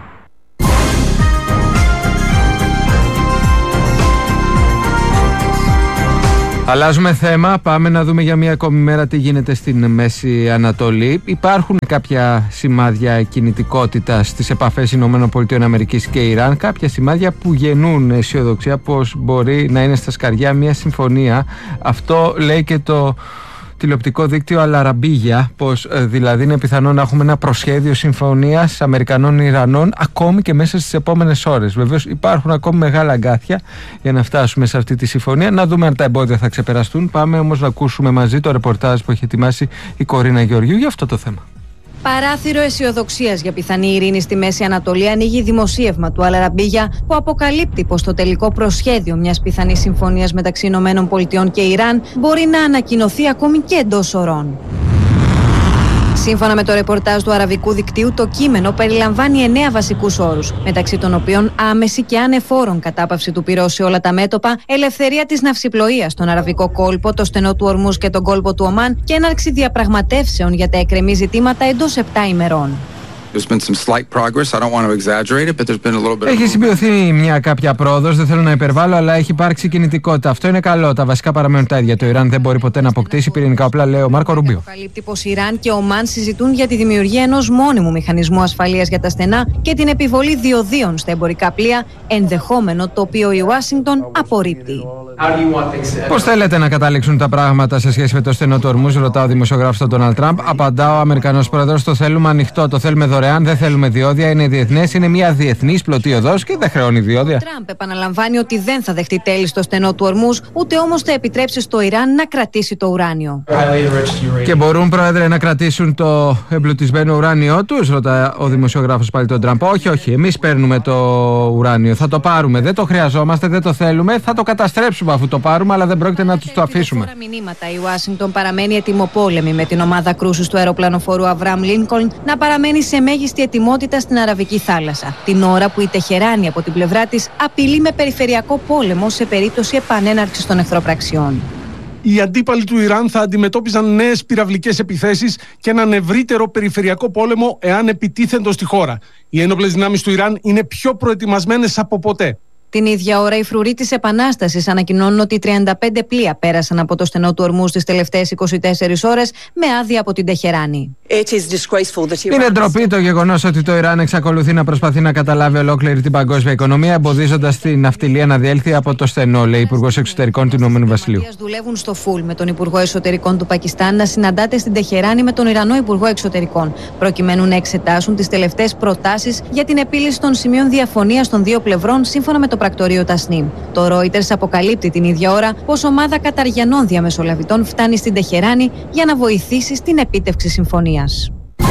Αλλάζουμε θέμα, πάμε να δούμε για μία ακόμη μέρα τι γίνεται στην Μέση Ανατολή. Υπάρχουν κάποια σημάδια κινητικότητας στις επαφές ΗΠΑ και Ιράν, κάποια σημάδια που γεννούν αισιοδοξία πως μπορεί να είναι στα σκαριά μία συμφωνία. Αυτό λέει και το τηλεοπτικό δίκτυο Αλαραμπίγια, πως δηλαδή είναι πιθανό να έχουμε ένα προσχέδιο συμφωνίας Αμερικανών-Ιρανών ακόμη και μέσα στις επόμενες ώρες. Βεβαίως υπάρχουν ακόμη μεγάλα αγκάθια για να φτάσουμε σε αυτή τη συμφωνία. Να δούμε αν τα εμπόδια θα ξεπεραστούν. Πάμε όμως να ακούσουμε μαζί το ρεπορτάζ που έχει ετοιμάσει η Κορίνα Γεωργιού για αυτό το θέμα. Παράθυρο αισιοδοξίας για πιθανή ειρήνη στη Μέση Ανατολή ανοίγει δημοσίευμα του Αλαραμπίγια που αποκαλύπτει πως το τελικό προσχέδιο μιας πιθανής συμφωνίας μεταξύ ΗΠΑ και Ιράν μπορεί να ανακοινωθεί ακόμη και εντός ωρών. Σύμφωνα με το ρεπορτάζ του αραβικού δικτύου, το κείμενο περιλαμβάνει 9 βασικούς όρους, μεταξύ των οποίων άμεση και ανεφόρον κατάπαυση του πυρός σε όλα τα μέτωπα, ελευθερία της ναυσιπλοείας στον αραβικό κόλπο, το στενό του Ορμούζ και τον κόλπο του Ομάν και έναρξη διαπραγματεύσεων για τα εκκρεμή ζητήματα εντός 7 ημερών. Έχει σημειωθεί μια κάποια πρόοδος, δεν θέλω να υπερβάλλω, αλλά έχει υπάρξει κινητικότητα. Αυτό είναι καλό. Τα βασικά παραμένουν τα ίδια. Το Ιράν δεν μπορεί ποτέ να αποκτήσει πυρηνικά όπλα, λέει ο Μάρκο Ρουμπίο. Αποκαλύπτει πως Ιράν και Ομάν συζητούν για τη δημιουργία ενός μόνιμου μηχανισμού ασφαλείας για τα στενά και την επιβολή διοδίων στα εμπορικά πλοία, ενδεχόμενο το οποίο η Ουάσιγκτον απορρίπτει. Πώς θέλετε να καταλήξουν τα πράγματα σε σχέση με το στενό του Ορμούζ, ρωτά ο δημοσιογράφος τον Ντόναλντ Τραμπ. Απαντά ο Αμερικανός πρόεδρος: το θέλουμε ανοιχτό, το θέλουμε δωρεάν, δεν θέλουμε διόδια, είναι διεθνές, είναι μια διεθνής πλωτή οδός και δεν χρεώνει διόδια. Ο Τραμπ επαναλαμβάνει ότι δεν θα δεχτεί τέλη στο στενό του Ορμούζ, ούτε όμως θα επιτρέψει στο Ιράν να κρατήσει το ουράνιο. Και μπορούν, πρόεδρε, να κρατήσουν το εμπλουτισμένο ουράνιό τους, ρωτά ο δημοσιογράφος πάλι τον Τραμπ. Όχι, εμείς παίρνουμε το ουράνιο, θα το πάρουμε, δεν το χρειαζόμαστε, δεν το θέλουμε, θα το καταστρέψουμε αφού το πάρουμε, αλλά δεν πρόκειται να τους το αφήσουμε. Μηνύματα, η Ουάσιγκτον παραμένει ετοιμοπόλεμη με την ομάδα κρούσης του αεροπλανοφόρου Αβραάμ Λίνκολν να παραμένει σε μέγιστη ετοιμότητα στην Αραβική θάλασσα, την ώρα που η Τεχεράνη από την πλευρά της απειλεί με περιφερειακό πόλεμο σε περίπτωση επανέναρξης των εχθροπραξιών. Οι αντίπαλοι του Ιράν θα αντιμετώπιζαν νέες πυραυλικές επιθέσεις και έναν ευρύτερο περιφερειακό πόλεμο εάν επιτίθεντο στη χώρα. Οι ένοπλες δυνάμεις του Ιράν είναι πιο προετοιμασμένες από ποτέ. Την ίδια ώρα, οι φρουροί της Επανάστασης ανακοινώνουν ότι 35 πλοία πέρασαν από το στενό του Ορμούζ τις τελευταίες 24 ώρες με άδεια από την Τεχεράνη. Είναι ντροπή το γεγονός ότι το Ιράν εξακολουθεί να προσπαθεί να καταλάβει ολόκληρη την παγκόσμια οικονομία, εμποδίζοντας την ναυτιλία να διέλθει από το στενό, λέει Υπουργός Εξωτερικών του Ηνωμένου Βασιλείου. Δουλεύουν στο φουλ με τον Υπουργό Εσωτερικών του Πακιστάν να συναντάται στην Τεχεράνη με τον Ιρανό Υπουργό Εξωτερικών, προκειμένου να εξετάσουν τις τελευταίες προτάσεις για την επίλυση των σημείων διαφωνίας των δύο πλευρών, σύμφωνα με το πρακτορείο Τασνίμ. Το Reuters αποκαλύπτει την ίδια ώρα πως ομάδα καταριανών διαμεσολαβητών φτάνει στην Τεχεράνη για να βοηθήσει στην επίτευξη συμφωνίας.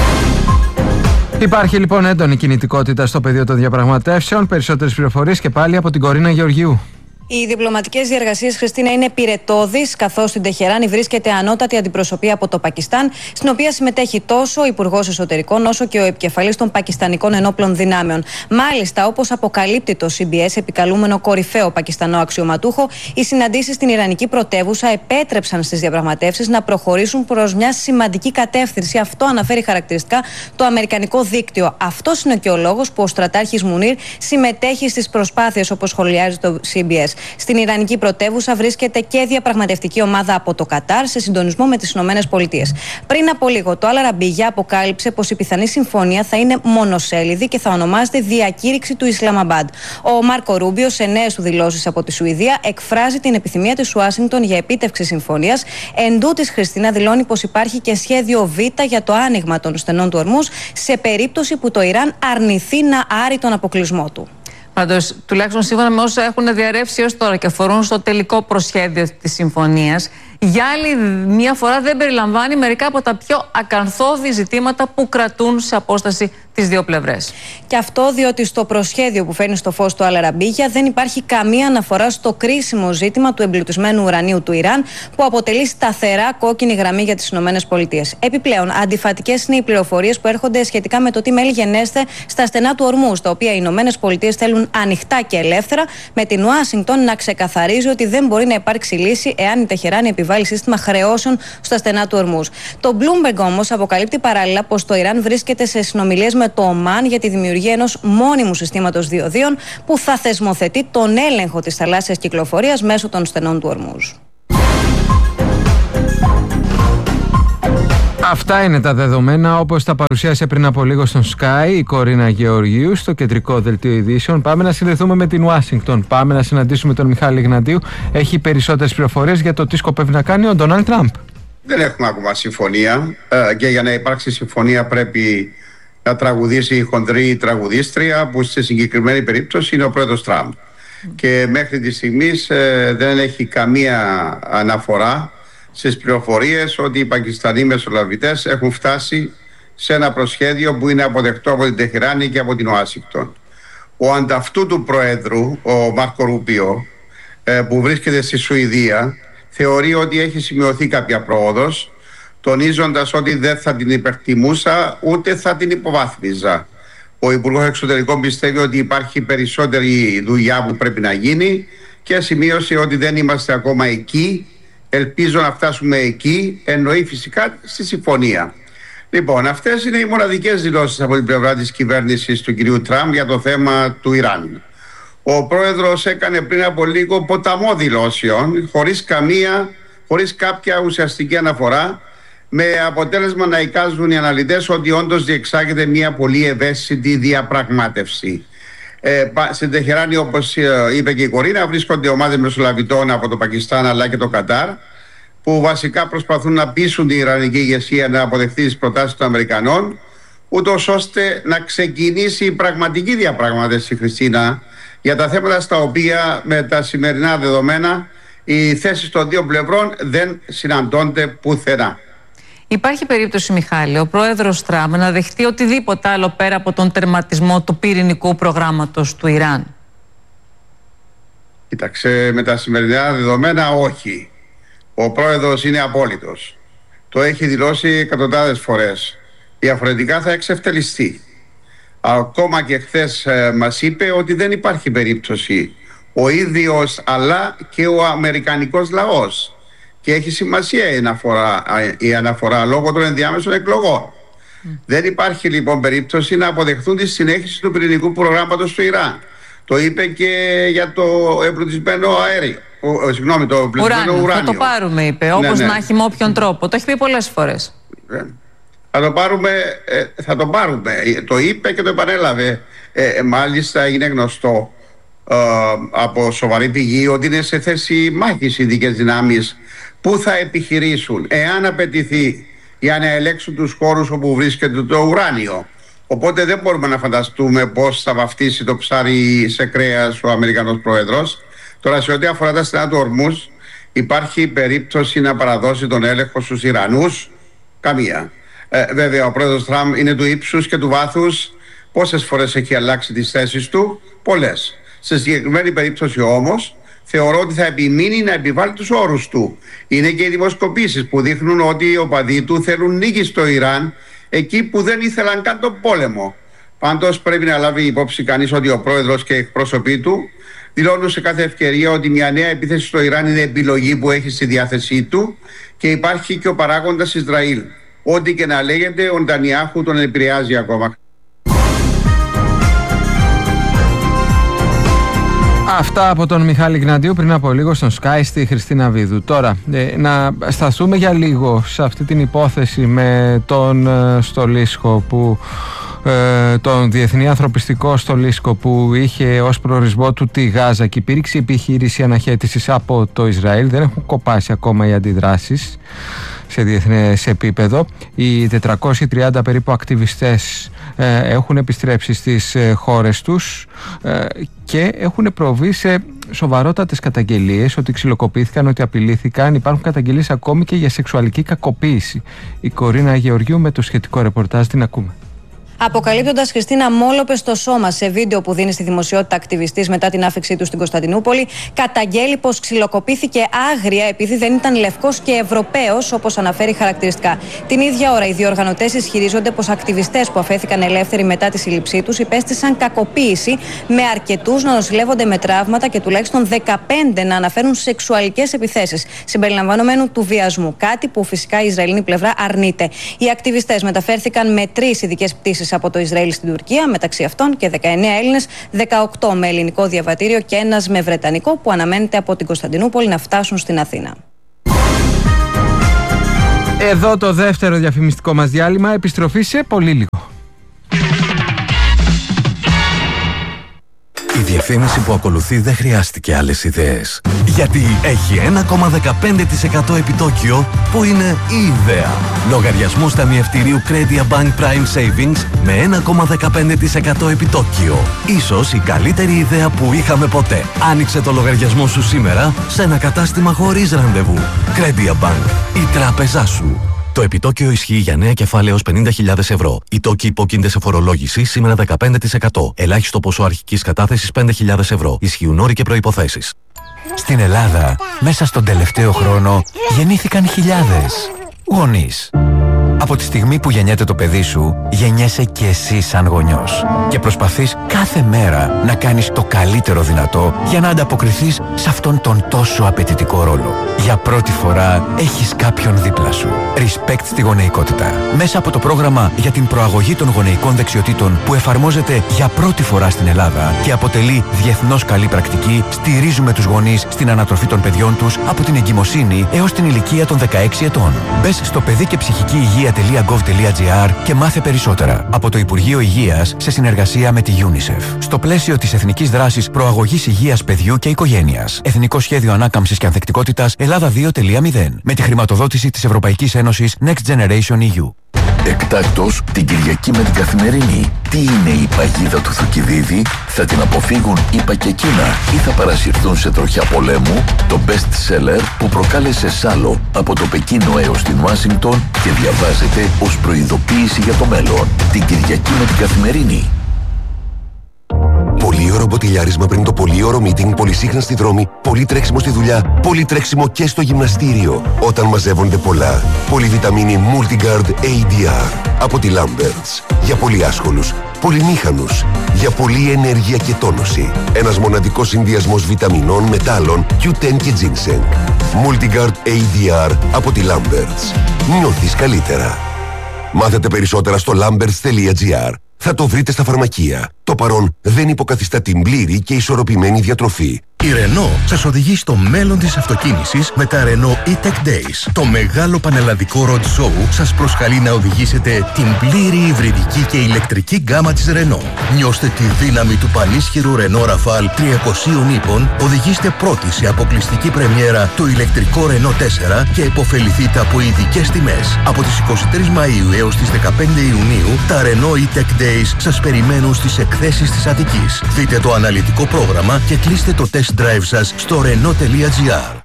Υπάρχει λοιπόν έντονη κινητικότητα στο πεδίο των διαπραγματεύσεων. Περισσότερες πληροφορίες και πάλι από την Κορίνα Γεωργίου. Οι διπλωματικές διεργασίες, Χριστίνα, είναι πυρετώδεις, καθώς στην Τεχεράνη βρίσκεται ανώτατη αντιπροσωπεία από το Πακιστάν, στην οποία συμμετέχει τόσο ο Υπουργός Εσωτερικών όσο και ο επικεφαλής των Πακιστανικών Ενόπλων Δυνάμεων. Μάλιστα, όπως αποκαλύπτει το CBS, επικαλούμενο κορυφαίο πακιστανό αξιωματούχο, οι συναντήσεις στην Ιρανική πρωτεύουσα επέτρεψαν στις διαπραγματεύσεις να προχωρήσουν προς μια σημαντική κατεύθυνση. Αυτό αναφέρει χαρακτηριστικά το αμερικανικό δίκτυο. Αυτός είναι και ο λόγος που ο στρατάρχης Μουνίρ συμμετέχει στις προσπάθειες, όπως σχολιάζει το CBS. Στην Ιρανική πρωτεύουσα βρίσκεται και διαπραγματευτική ομάδα από το Κατάρ σε συντονισμό με τις ΗΠΑ. Πριν από λίγο, το Αλ-Αραμπίγια αποκάλυψε πως η πιθανή συμφωνία θα είναι μονοσέλιδη και θα ονομάζεται Διακήρυξη του Ισλαμαμπάντ. Ο Μάρκο Ρούμπιο, σε νέες του δηλώσεις από τη Σουηδία, εκφράζει την επιθυμία της Ουάσιγκτον για επίτευξη συμφωνίας. Εν τούτης, Χριστίνα, δηλώνει πως υπάρχει και σχέδιο Β για το άνοιγμα των στενών του Ορμούζ σε περίπτωση που το Ιράν αρνηθεί να άρει τον αποκλεισμό του. Πάντως, τουλάχιστον σύμφωνα με όσα έχουν διαρρεύσει έως τώρα και αφορούν στο τελικό προσχέδιο της συμφωνίας, για άλλη μία φορά δεν περιλαμβάνει μερικά από τα πιο ακαθόδη ζητήματα που κρατούν σε απόσταση τις δύο πλευρές. Και αυτό διότι στο προσχέδιο που φέρνει στο φως του Αλ-Αραμπίγια δεν υπάρχει καμία αναφορά στο κρίσιμο ζήτημα του εμπλουτισμένου ουρανίου του Ιράν, που αποτελεί σταθερά κόκκινη γραμμή για τις ΗΠΑ. Επιπλέον, αντιφατικές είναι οι πληροφορίες που έρχονται σχετικά με το τι μέλη γενέστε στα στενά του Ορμούζ, τα οποία οι ΗΠΑ θέλουν ανοιχτά και ελεύθερα, με την Ουάσιγκτον να ξεκαθαρίζει ότι δεν μπορεί να υπάρξει λύση εάν η Τεχεράνη επιβάλλει σύστημα χρεώσεων στα στενά του Ορμούζ. Το Bloomberg όμως αποκαλύπτει παράλληλα πως το Ιράν βρίσκεται σε συνομιλίες με το Ομάν για τη δημιουργία ενός μόνιμου συστήματος διοδίων που θα θεσμοθετεί τον έλεγχο της θαλάσσιας κυκλοφορίας μέσω των στενών του Ορμούζ. Αυτά είναι τα δεδομένα όπως τα παρουσίασε πριν από λίγο στον Sky η Κορίνα Γεωργίου στο κεντρικό δελτίο ειδήσεων. Πάμε να συνδεθούμε με την Ουάσιγκτον. Πάμε να συναντήσουμε τον Μιχάλη Γναντίου. Έχει περισσότερες πληροφορίες για το τι σκοπεύει να κάνει ο Ντόναλντ Τραμπ. Δεν έχουμε ακόμα συμφωνία και για να υπάρξει συμφωνία πρέπει να τραγουδήσει η χονδρή τραγουδίστρια, που στη συγκεκριμένη περίπτωση είναι ο πρόεδρος Τραμπ. Και μέχρι τη στιγμή δεν έχει καμία αναφορά στις πληροφορίες ότι οι Πακιστανοί μεσολαβητές έχουν φτάσει σε ένα προσχέδιο που είναι αποδεκτό από την Τεχεράνη και από την Ουάσιγκτον. Ο ανταυτού του Προέδρου, ο Μάρκο Ρουμπίο, που βρίσκεται στη Σουηδία, θεωρεί ότι έχει σημειωθεί κάποια πρόοδος, τονίζοντας ότι δεν θα την υπερτιμούσα ούτε θα την υποβάθμιζα. Ο Υπουργός Εξωτερικών πιστεύει ότι υπάρχει περισσότερη δουλειά που πρέπει να γίνει και σημείωσε ότι δεν είμαστε ακόμα εκεί. Ελπίζω να φτάσουμε εκεί, εννοεί φυσικά στη συμφωνία. Λοιπόν, αυτές είναι οι μοναδικές δηλώσεις από την πλευρά της κυβέρνησης του κυρίου Τραμπ για το θέμα του Ιράν. Ο πρόεδρος έκανε πριν από λίγο ποταμό δηλώσεων, χωρίς κάποια ουσιαστική αναφορά, με αποτέλεσμα να εικάζουν οι αναλυτές ότι όντως διεξάγεται μια πολύ ευαίσθητη διαπραγμάτευση. Στην Τεχεράνη, όπως είπε και η Κορίνα, βρίσκονται ομάδες μεσολαβητών από το Πακιστάν αλλά και το Κατάρ, που βασικά προσπαθούν να πείσουν την Ιρανική ηγεσία να αποδεχτεί τις προτάσεις των Αμερικανών, ούτως ώστε να ξεκινήσει η πραγματική διαπραγμάτευση, Χριστίνα, για τα θέματα στα οποία με τα σημερινά δεδομένα οι θέσεις των δύο πλευρών δεν συναντώνται πουθενά. Υπάρχει περίπτωση, Μιχάλη, ο πρόεδρος Τραμπ να δεχτεί οτιδήποτε άλλο πέρα από τον τερματισμό του πυρηνικού προγράμματος του Ιράν? Κοίταξε, με τα σημερινά δεδομένα όχι. Ο πρόεδρος είναι απόλυτος. Το έχει δηλώσει εκατοντάδες φορές. Διαφορετικά θα εξευτελιστεί. Ακόμα και χθες μας είπε ότι δεν υπάρχει περίπτωση. Ο ίδιος αλλά και ο αμερικανικός λαός. Και έχει σημασία η αναφορά λόγω των ενδιάμεσων εκλογών. Δεν υπάρχει λοιπόν περίπτωση να αποδεχθούν τη συνέχιση του πυρηνικού προγράμματος του Ιράν. Το είπε και για το εμπλουτισμένο αέριο. Το πλουτισμένο ουράνιο. Θα το πάρουμε, είπε, όπως να έχει με όποιον τρόπο. Το έχει πει πολλές φορές. Θα το πάρουμε. Το είπε και το επανέλαβε. Μάλιστα είναι γνωστό από σοβαρή πηγή ότι είναι σε θέση μάχης οι ειδικές δυνάμεις που θα επιχειρήσουν εάν απαιτηθεί για να ελέγξουν τους χώρους όπου βρίσκεται το ουράνιο. Οπότε δεν μπορούμε να φανταστούμε πώς θα βαφτίσει το ψάρι σε κρέας ο Αμερικανός πρόεδρος. Τώρα, σε ό,τι αφορά τα στενά του Ορμούζ, υπάρχει περίπτωση να παραδώσει τον έλεγχο στους Ιρανούς? Καμία. Βέβαια, ο πρόεδρος Τραμπ είναι του ύψους και του βάθους. Πόσες φορές έχει αλλάξει τις θέσεις του? Πολλές. Σε συγκεκριμένη περίπτωση όμως, θεωρώ ότι θα επιμείνει να επιβάλλει τους όρους του. Είναι και οι δημοσκοπήσεις που δείχνουν ότι οι οπαδοί του θέλουν νίκη στο Ιράν, εκεί που δεν ήθελαν καν τον πόλεμο. Πάντως πρέπει να λάβει υπόψη κανείς ότι ο πρόεδρος και οι εκπρόσωποι του δηλώνουν σε κάθε ευκαιρία ότι μια νέα επίθεση στο Ιράν είναι επιλογή που έχει στη διάθεσή του και υπάρχει και ο παράγοντας Ισραήλ. Ό,τι και να λέγεται, ο Νετανιάχου τον επηρεάζει ακόμα. Αυτά από τον Μιχάλη Γναντίου πριν από λίγο στον Sky στη Χριστίνα Βίδου. Τώρα, να σταθούμε για λίγο σε αυτή την υπόθεση με τον Στολίσκο τον Διεθνή Ανθρωπιστικό Στολίσκο που είχε ως προορισμό του τη Γάζα και υπήρξε επιχείρηση αναχέτησης από το Ισραήλ. Δεν έχουν κοπάσει ακόμα οι αντιδράσεις σε διεθνές επίπεδο. Οι 430 περίπου ακτιβιστές έχουν επιστρέψει στις χώρες τους και έχουν προβεί σε σοβαρότατες καταγγελίες ότι ξυλοκοπήθηκαν, ότι απειλήθηκαν. Υπάρχουν καταγγελίες ακόμη και για σεξουαλική κακοποίηση. Η Κορίνα Γεωργίου με το σχετικό ρεπορτάζ την ακούμε. Αποκαλύπτοντας, Χριστίνα, μόλοπες στο σώμα σε βίντεο που δίνει στη δημοσιότητα ακτιβιστής μετά την άφηξή του στην Κωνσταντινούπολη, καταγγέλει πως ξυλοκοπήθηκε άγρια επειδή δεν ήταν λευκός και Ευρωπαίος, όπως αναφέρει χαρακτηριστικά. Την ίδια ώρα, οι διοργανωτές ισχυρίζονται πως ακτιβιστές που αφέθηκαν ελεύθεροι μετά τη σύλληψή τους υπέστησαν κακοποίηση, με αρκετούς να νοσηλεύονται με τραύματα και τουλάχιστον 15 να αναφέρουν σεξουαλικές επιθέσεις, συμπεριλαμβανομένου του βιασμού. Κάτι που φυσικά η Ισραηλινή πλευρά αρνείται. Οι ακτιβιστές μεταφέρθηκαν με 3 ειδικές πτήσεις από το Ισραήλ στην Τουρκία, μεταξύ αυτών και 19 Έλληνες, 18 με ελληνικό διαβατήριο και ένας με βρετανικό, που αναμένεται από την Κωνσταντινούπολη να φτάσουν στην Αθήνα. Εδώ το δεύτερο διαφημιστικό μας διάλειμμα. Επιστροφή σε πολύ λίγο. Η διαφήμιση που ακολουθεί δεν χρειάστηκε άλλες ιδέες. Γιατί έχει 1,15% επιτόκιο που είναι η ιδέα. Λογαριασμούς ταμιευτηρίου Credia Bank Prime Savings με 1,15% επιτόκιο. Ίσως η καλύτερη ιδέα που είχαμε ποτέ. Άνοιξε το λογαριασμό σου σήμερα σε ένα κατάστημα χωρίς ραντεβού. Credia Bank, η τράπεζά σου. Το επιτόκιο ισχύει για νέα κεφάλαια έως 50.000 ευρώ. Οι τόκοι υπόκεινται σε φορολόγηση σήμερα 15%. Ελάχιστο ποσό αρχικής κατάθεσης 5.000 ευρώ. Ισχύουν όροι και προϋποθέσεις. Στην Ελλάδα, μέσα στον τελευταίο χρόνο, γεννήθηκαν χιλιάδες γονείς. Από τη στιγμή που γεννιέται το παιδί σου, γεννιέσαι και εσύ σαν γονιός. Και προσπαθείς κάθε μέρα να κάνεις το καλύτερο δυνατό για να ανταποκριθείς σε αυτόν τον τόσο απαιτητικό ρόλο. Για πρώτη φορά έχεις κάποιον δίπλα σου. Respect στη γονεϊκότητα. Μέσα από το πρόγραμμα για την προαγωγή των γονεϊκών δεξιοτήτων που εφαρμόζεται για πρώτη φορά στην Ελλάδα και αποτελεί διεθνώς καλή πρακτική, στηρίζουμε τους γονείς στην ανατροφή των παιδιών τους από την εγκυμοσύνη έως την ηλικία των 16 ετών. Μπες στο παιδικεψυχικηυγεία.gov.gr και μάθε περισσότερα από το Υπουργείο Υγείας σε συνεργασία με τη UNICEF. Στο πλαίσιο της Εθνικής Δράσης Προαγωγής Υγείας Παιδιού και Οικογένειας. Εθνικό Σχέδιο Ανάκαμψης και Ανθεκτικότητας Ελλάδα 2.0. Με τη χρηματοδότηση της Ευρωπαϊκής Ένωσης Next Generation EU. Εκτάκτως την Κυριακή με την Καθημερινή. Τι είναι η παγίδα του Θουκυδίδη, θα την αποφύγουν είπα και εκείνα ή θα παρασυρθούν σε τροχιά πολέμου, το best seller που προκάλεσε σάλο από το Πεκίνο έως την Ουάσιγκτον και διαβάζεται ως προειδοποίηση για το μέλλον. Την Κυριακή με την Καθημερινή. Πολύωρο μποτιλιάρισμα πριν το πολύωρο meeting, πολυσύχναστη δρόμη, πολύ τρέξιμο στη δουλειά, πολύ τρέξιμο και στο γυμναστήριο. Όταν μαζεύονται πολλά, πολυβιταμίνη Multigard ADR από τη Lamberts. Για πολύ άσχολους, πολυμήχανους, για πολλή ενέργεια και τόνωση. Ένας μοναδικός συνδυασμός βιταμινών, μετάλλων, Q10 και ginseng. Multigard ADR από τη Lamberts. Νιώθεις καλύτερα. Μάθετε περισσότερα στο lamberts.gr. Θα το βρείτε στα φαρμακεία. Το παρόν δεν υποκαθιστά την πλήρη και ισορροπημένη διατροφή. Η Renault σας οδηγεί στο μέλλον της αυτοκίνησης με τα Renault E-Tech Days. Το μεγάλο πανελλαδικό road show σας προσκαλεί να οδηγήσετε την πλήρη υβριδική και ηλεκτρική γκάμα της Renault. Νιώστε τη δύναμη του πανίσχυρου Renault Rafale 300 ύπων, οδηγήστε πρώτοι σε αποκλειστική πρεμιέρα το ηλεκτρικό Renault 4 και επωφεληθείτε από ειδικές τιμές. Από τις 23 Μαΐου έως τις 15 Ιουνίου, τα Renault E-Tech Days σας περιμένουν στις εκθέσεις της Αττικής. Δείτε το αναλυτικό πρόγραμμα και κλείστε το test drive σας στο Renault.gr.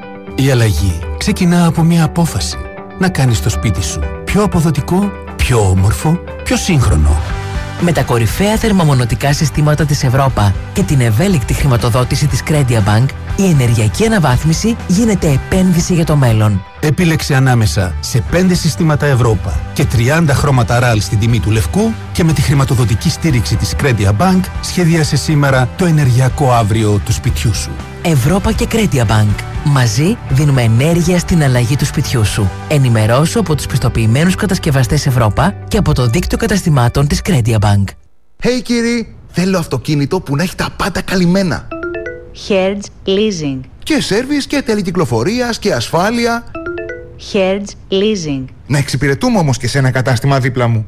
Η αλλαγή ξεκινά από μια απόφαση. Να κάνεις το σπίτι σου πιο αποδοτικό, πιο όμορφο, πιο σύγχρονο. Με τα κορυφαία θερμομονωτικά συστήματα της Ευρώπα και την ευέλικτη χρηματοδότηση της CrediaBank, η ενεργειακή αναβάθμιση γίνεται επένδυση για το μέλλον. Επίλεξε ανάμεσα σε 5 συστήματα Ευρώπα και 30 χρώματα RAL στην τιμή του λευκού και με τη χρηματοδοτική στήριξη της CrediaBank σχεδίασε σήμερα το ενεργειακό αύριο του σπιτιού σου. Ευρώπα και CrediaBank. Μαζί δίνουμε ενέργεια στην αλλαγή του σπιτιού σου. Ενημερώσου από τους πιστοποιημένους κατασκευαστές Ευρώπα και από το δίκτυο καταστημάτων της CrediaBank. Hey κύριοι, θέλω αυτοκίνητο που να έχει τα πάντα καλυμμένα. Hertz Leasing. Και σέρβις και τέλη κυκλοφορίας και ασφάλεια. Hertz Leasing. Να εξυπηρετούμε όμως και σε ένα κατάστημα δίπλα μου.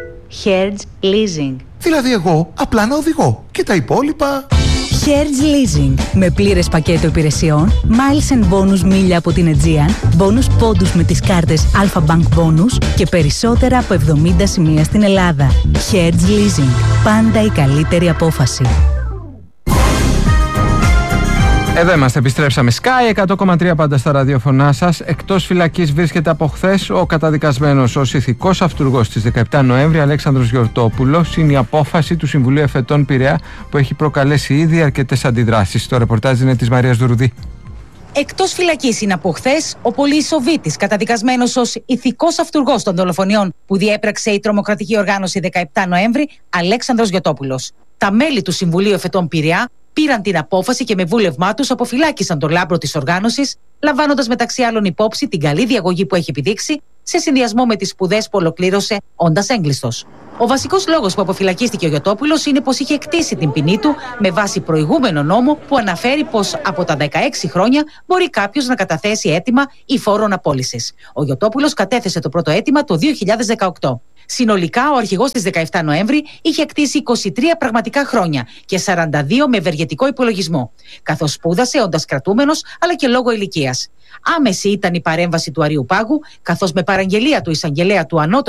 Hertz Leasing. Δηλαδή εγώ απλά να οδηγώ και τα υπόλοιπα... Hertz Leasing. Με πλήρες πακέτο υπηρεσιών, miles and bonus μίλια από την Aegean, bonus πόντους με τις κάρτες Alpha Bank Bonus και περισσότερα από 70 σημεία στην Ελλάδα. Hertz Leasing. Πάντα η καλύτερη απόφαση. Εδώ είμαστε, επιστρέψαμε. Sky 100,3 πάντα στα ραδιοφωνά σας. Εκτός φυλακής βρίσκεται από χθες ο καταδικασμένος ως ηθικός αυτουργός της 17 Νοέμβρη, Αλέξανδρος Γιορτόπουλος. Είναι η απόφαση του Συμβουλίου Εφετών Πειραιά που έχει προκαλέσει ήδη αρκετές αντιδράσεις. Το ρεπορτάζ είναι της Μαρίας Δουρουδή. Εκτός φυλακής είναι από χθες ο Πολυϊσοβίτης, καταδικασμένος ως ηθικός αυτουργός των δολοφονιών που διέπραξε η τρομοκρατική οργάνωση 17 Νοέμβρη, Αλέξανδρος Γιορτόπουλος. Τα μέλη του Συμβουλίου Εφετών Πειραιά πήραν την απόφαση και με βούλευμά τους αποφυλάκησαν τον λάμπρο της οργάνωσης, λαμβάνοντας μεταξύ άλλων υπόψη την καλή διαγωγή που έχει επιδείξει σε συνδυασμό με τις σπουδές που ολοκλήρωσε όντας έγκλειστος. Ο βασικός λόγος που αποφυλακίστηκε ο Γιορτόπουλος είναι πως είχε εκτίσει την ποινή του με βάση προηγούμενο νόμο που αναφέρει πως από τα 16 χρόνια μπορεί κάποιος να καταθέσει αίτημα ή φόρων απόλυσης. Ο Γιορτόπουλος κατέθεσε το πρώτο αίτημα το 2018. Συνολικά, ο αρχηγός της 17 Νοέμβρη είχε εκτίσει 23 πραγματικά χρόνια και 42 με ευεργετικό υπολογισμό, καθώς σπούδασε όντας κρατούμενος αλλά και λόγω ηλικίας. Άμεση ήταν η παρέμβαση του Αριουπάγου, καθώς με παραγγελία του εισαγγελέα του Ανώτατου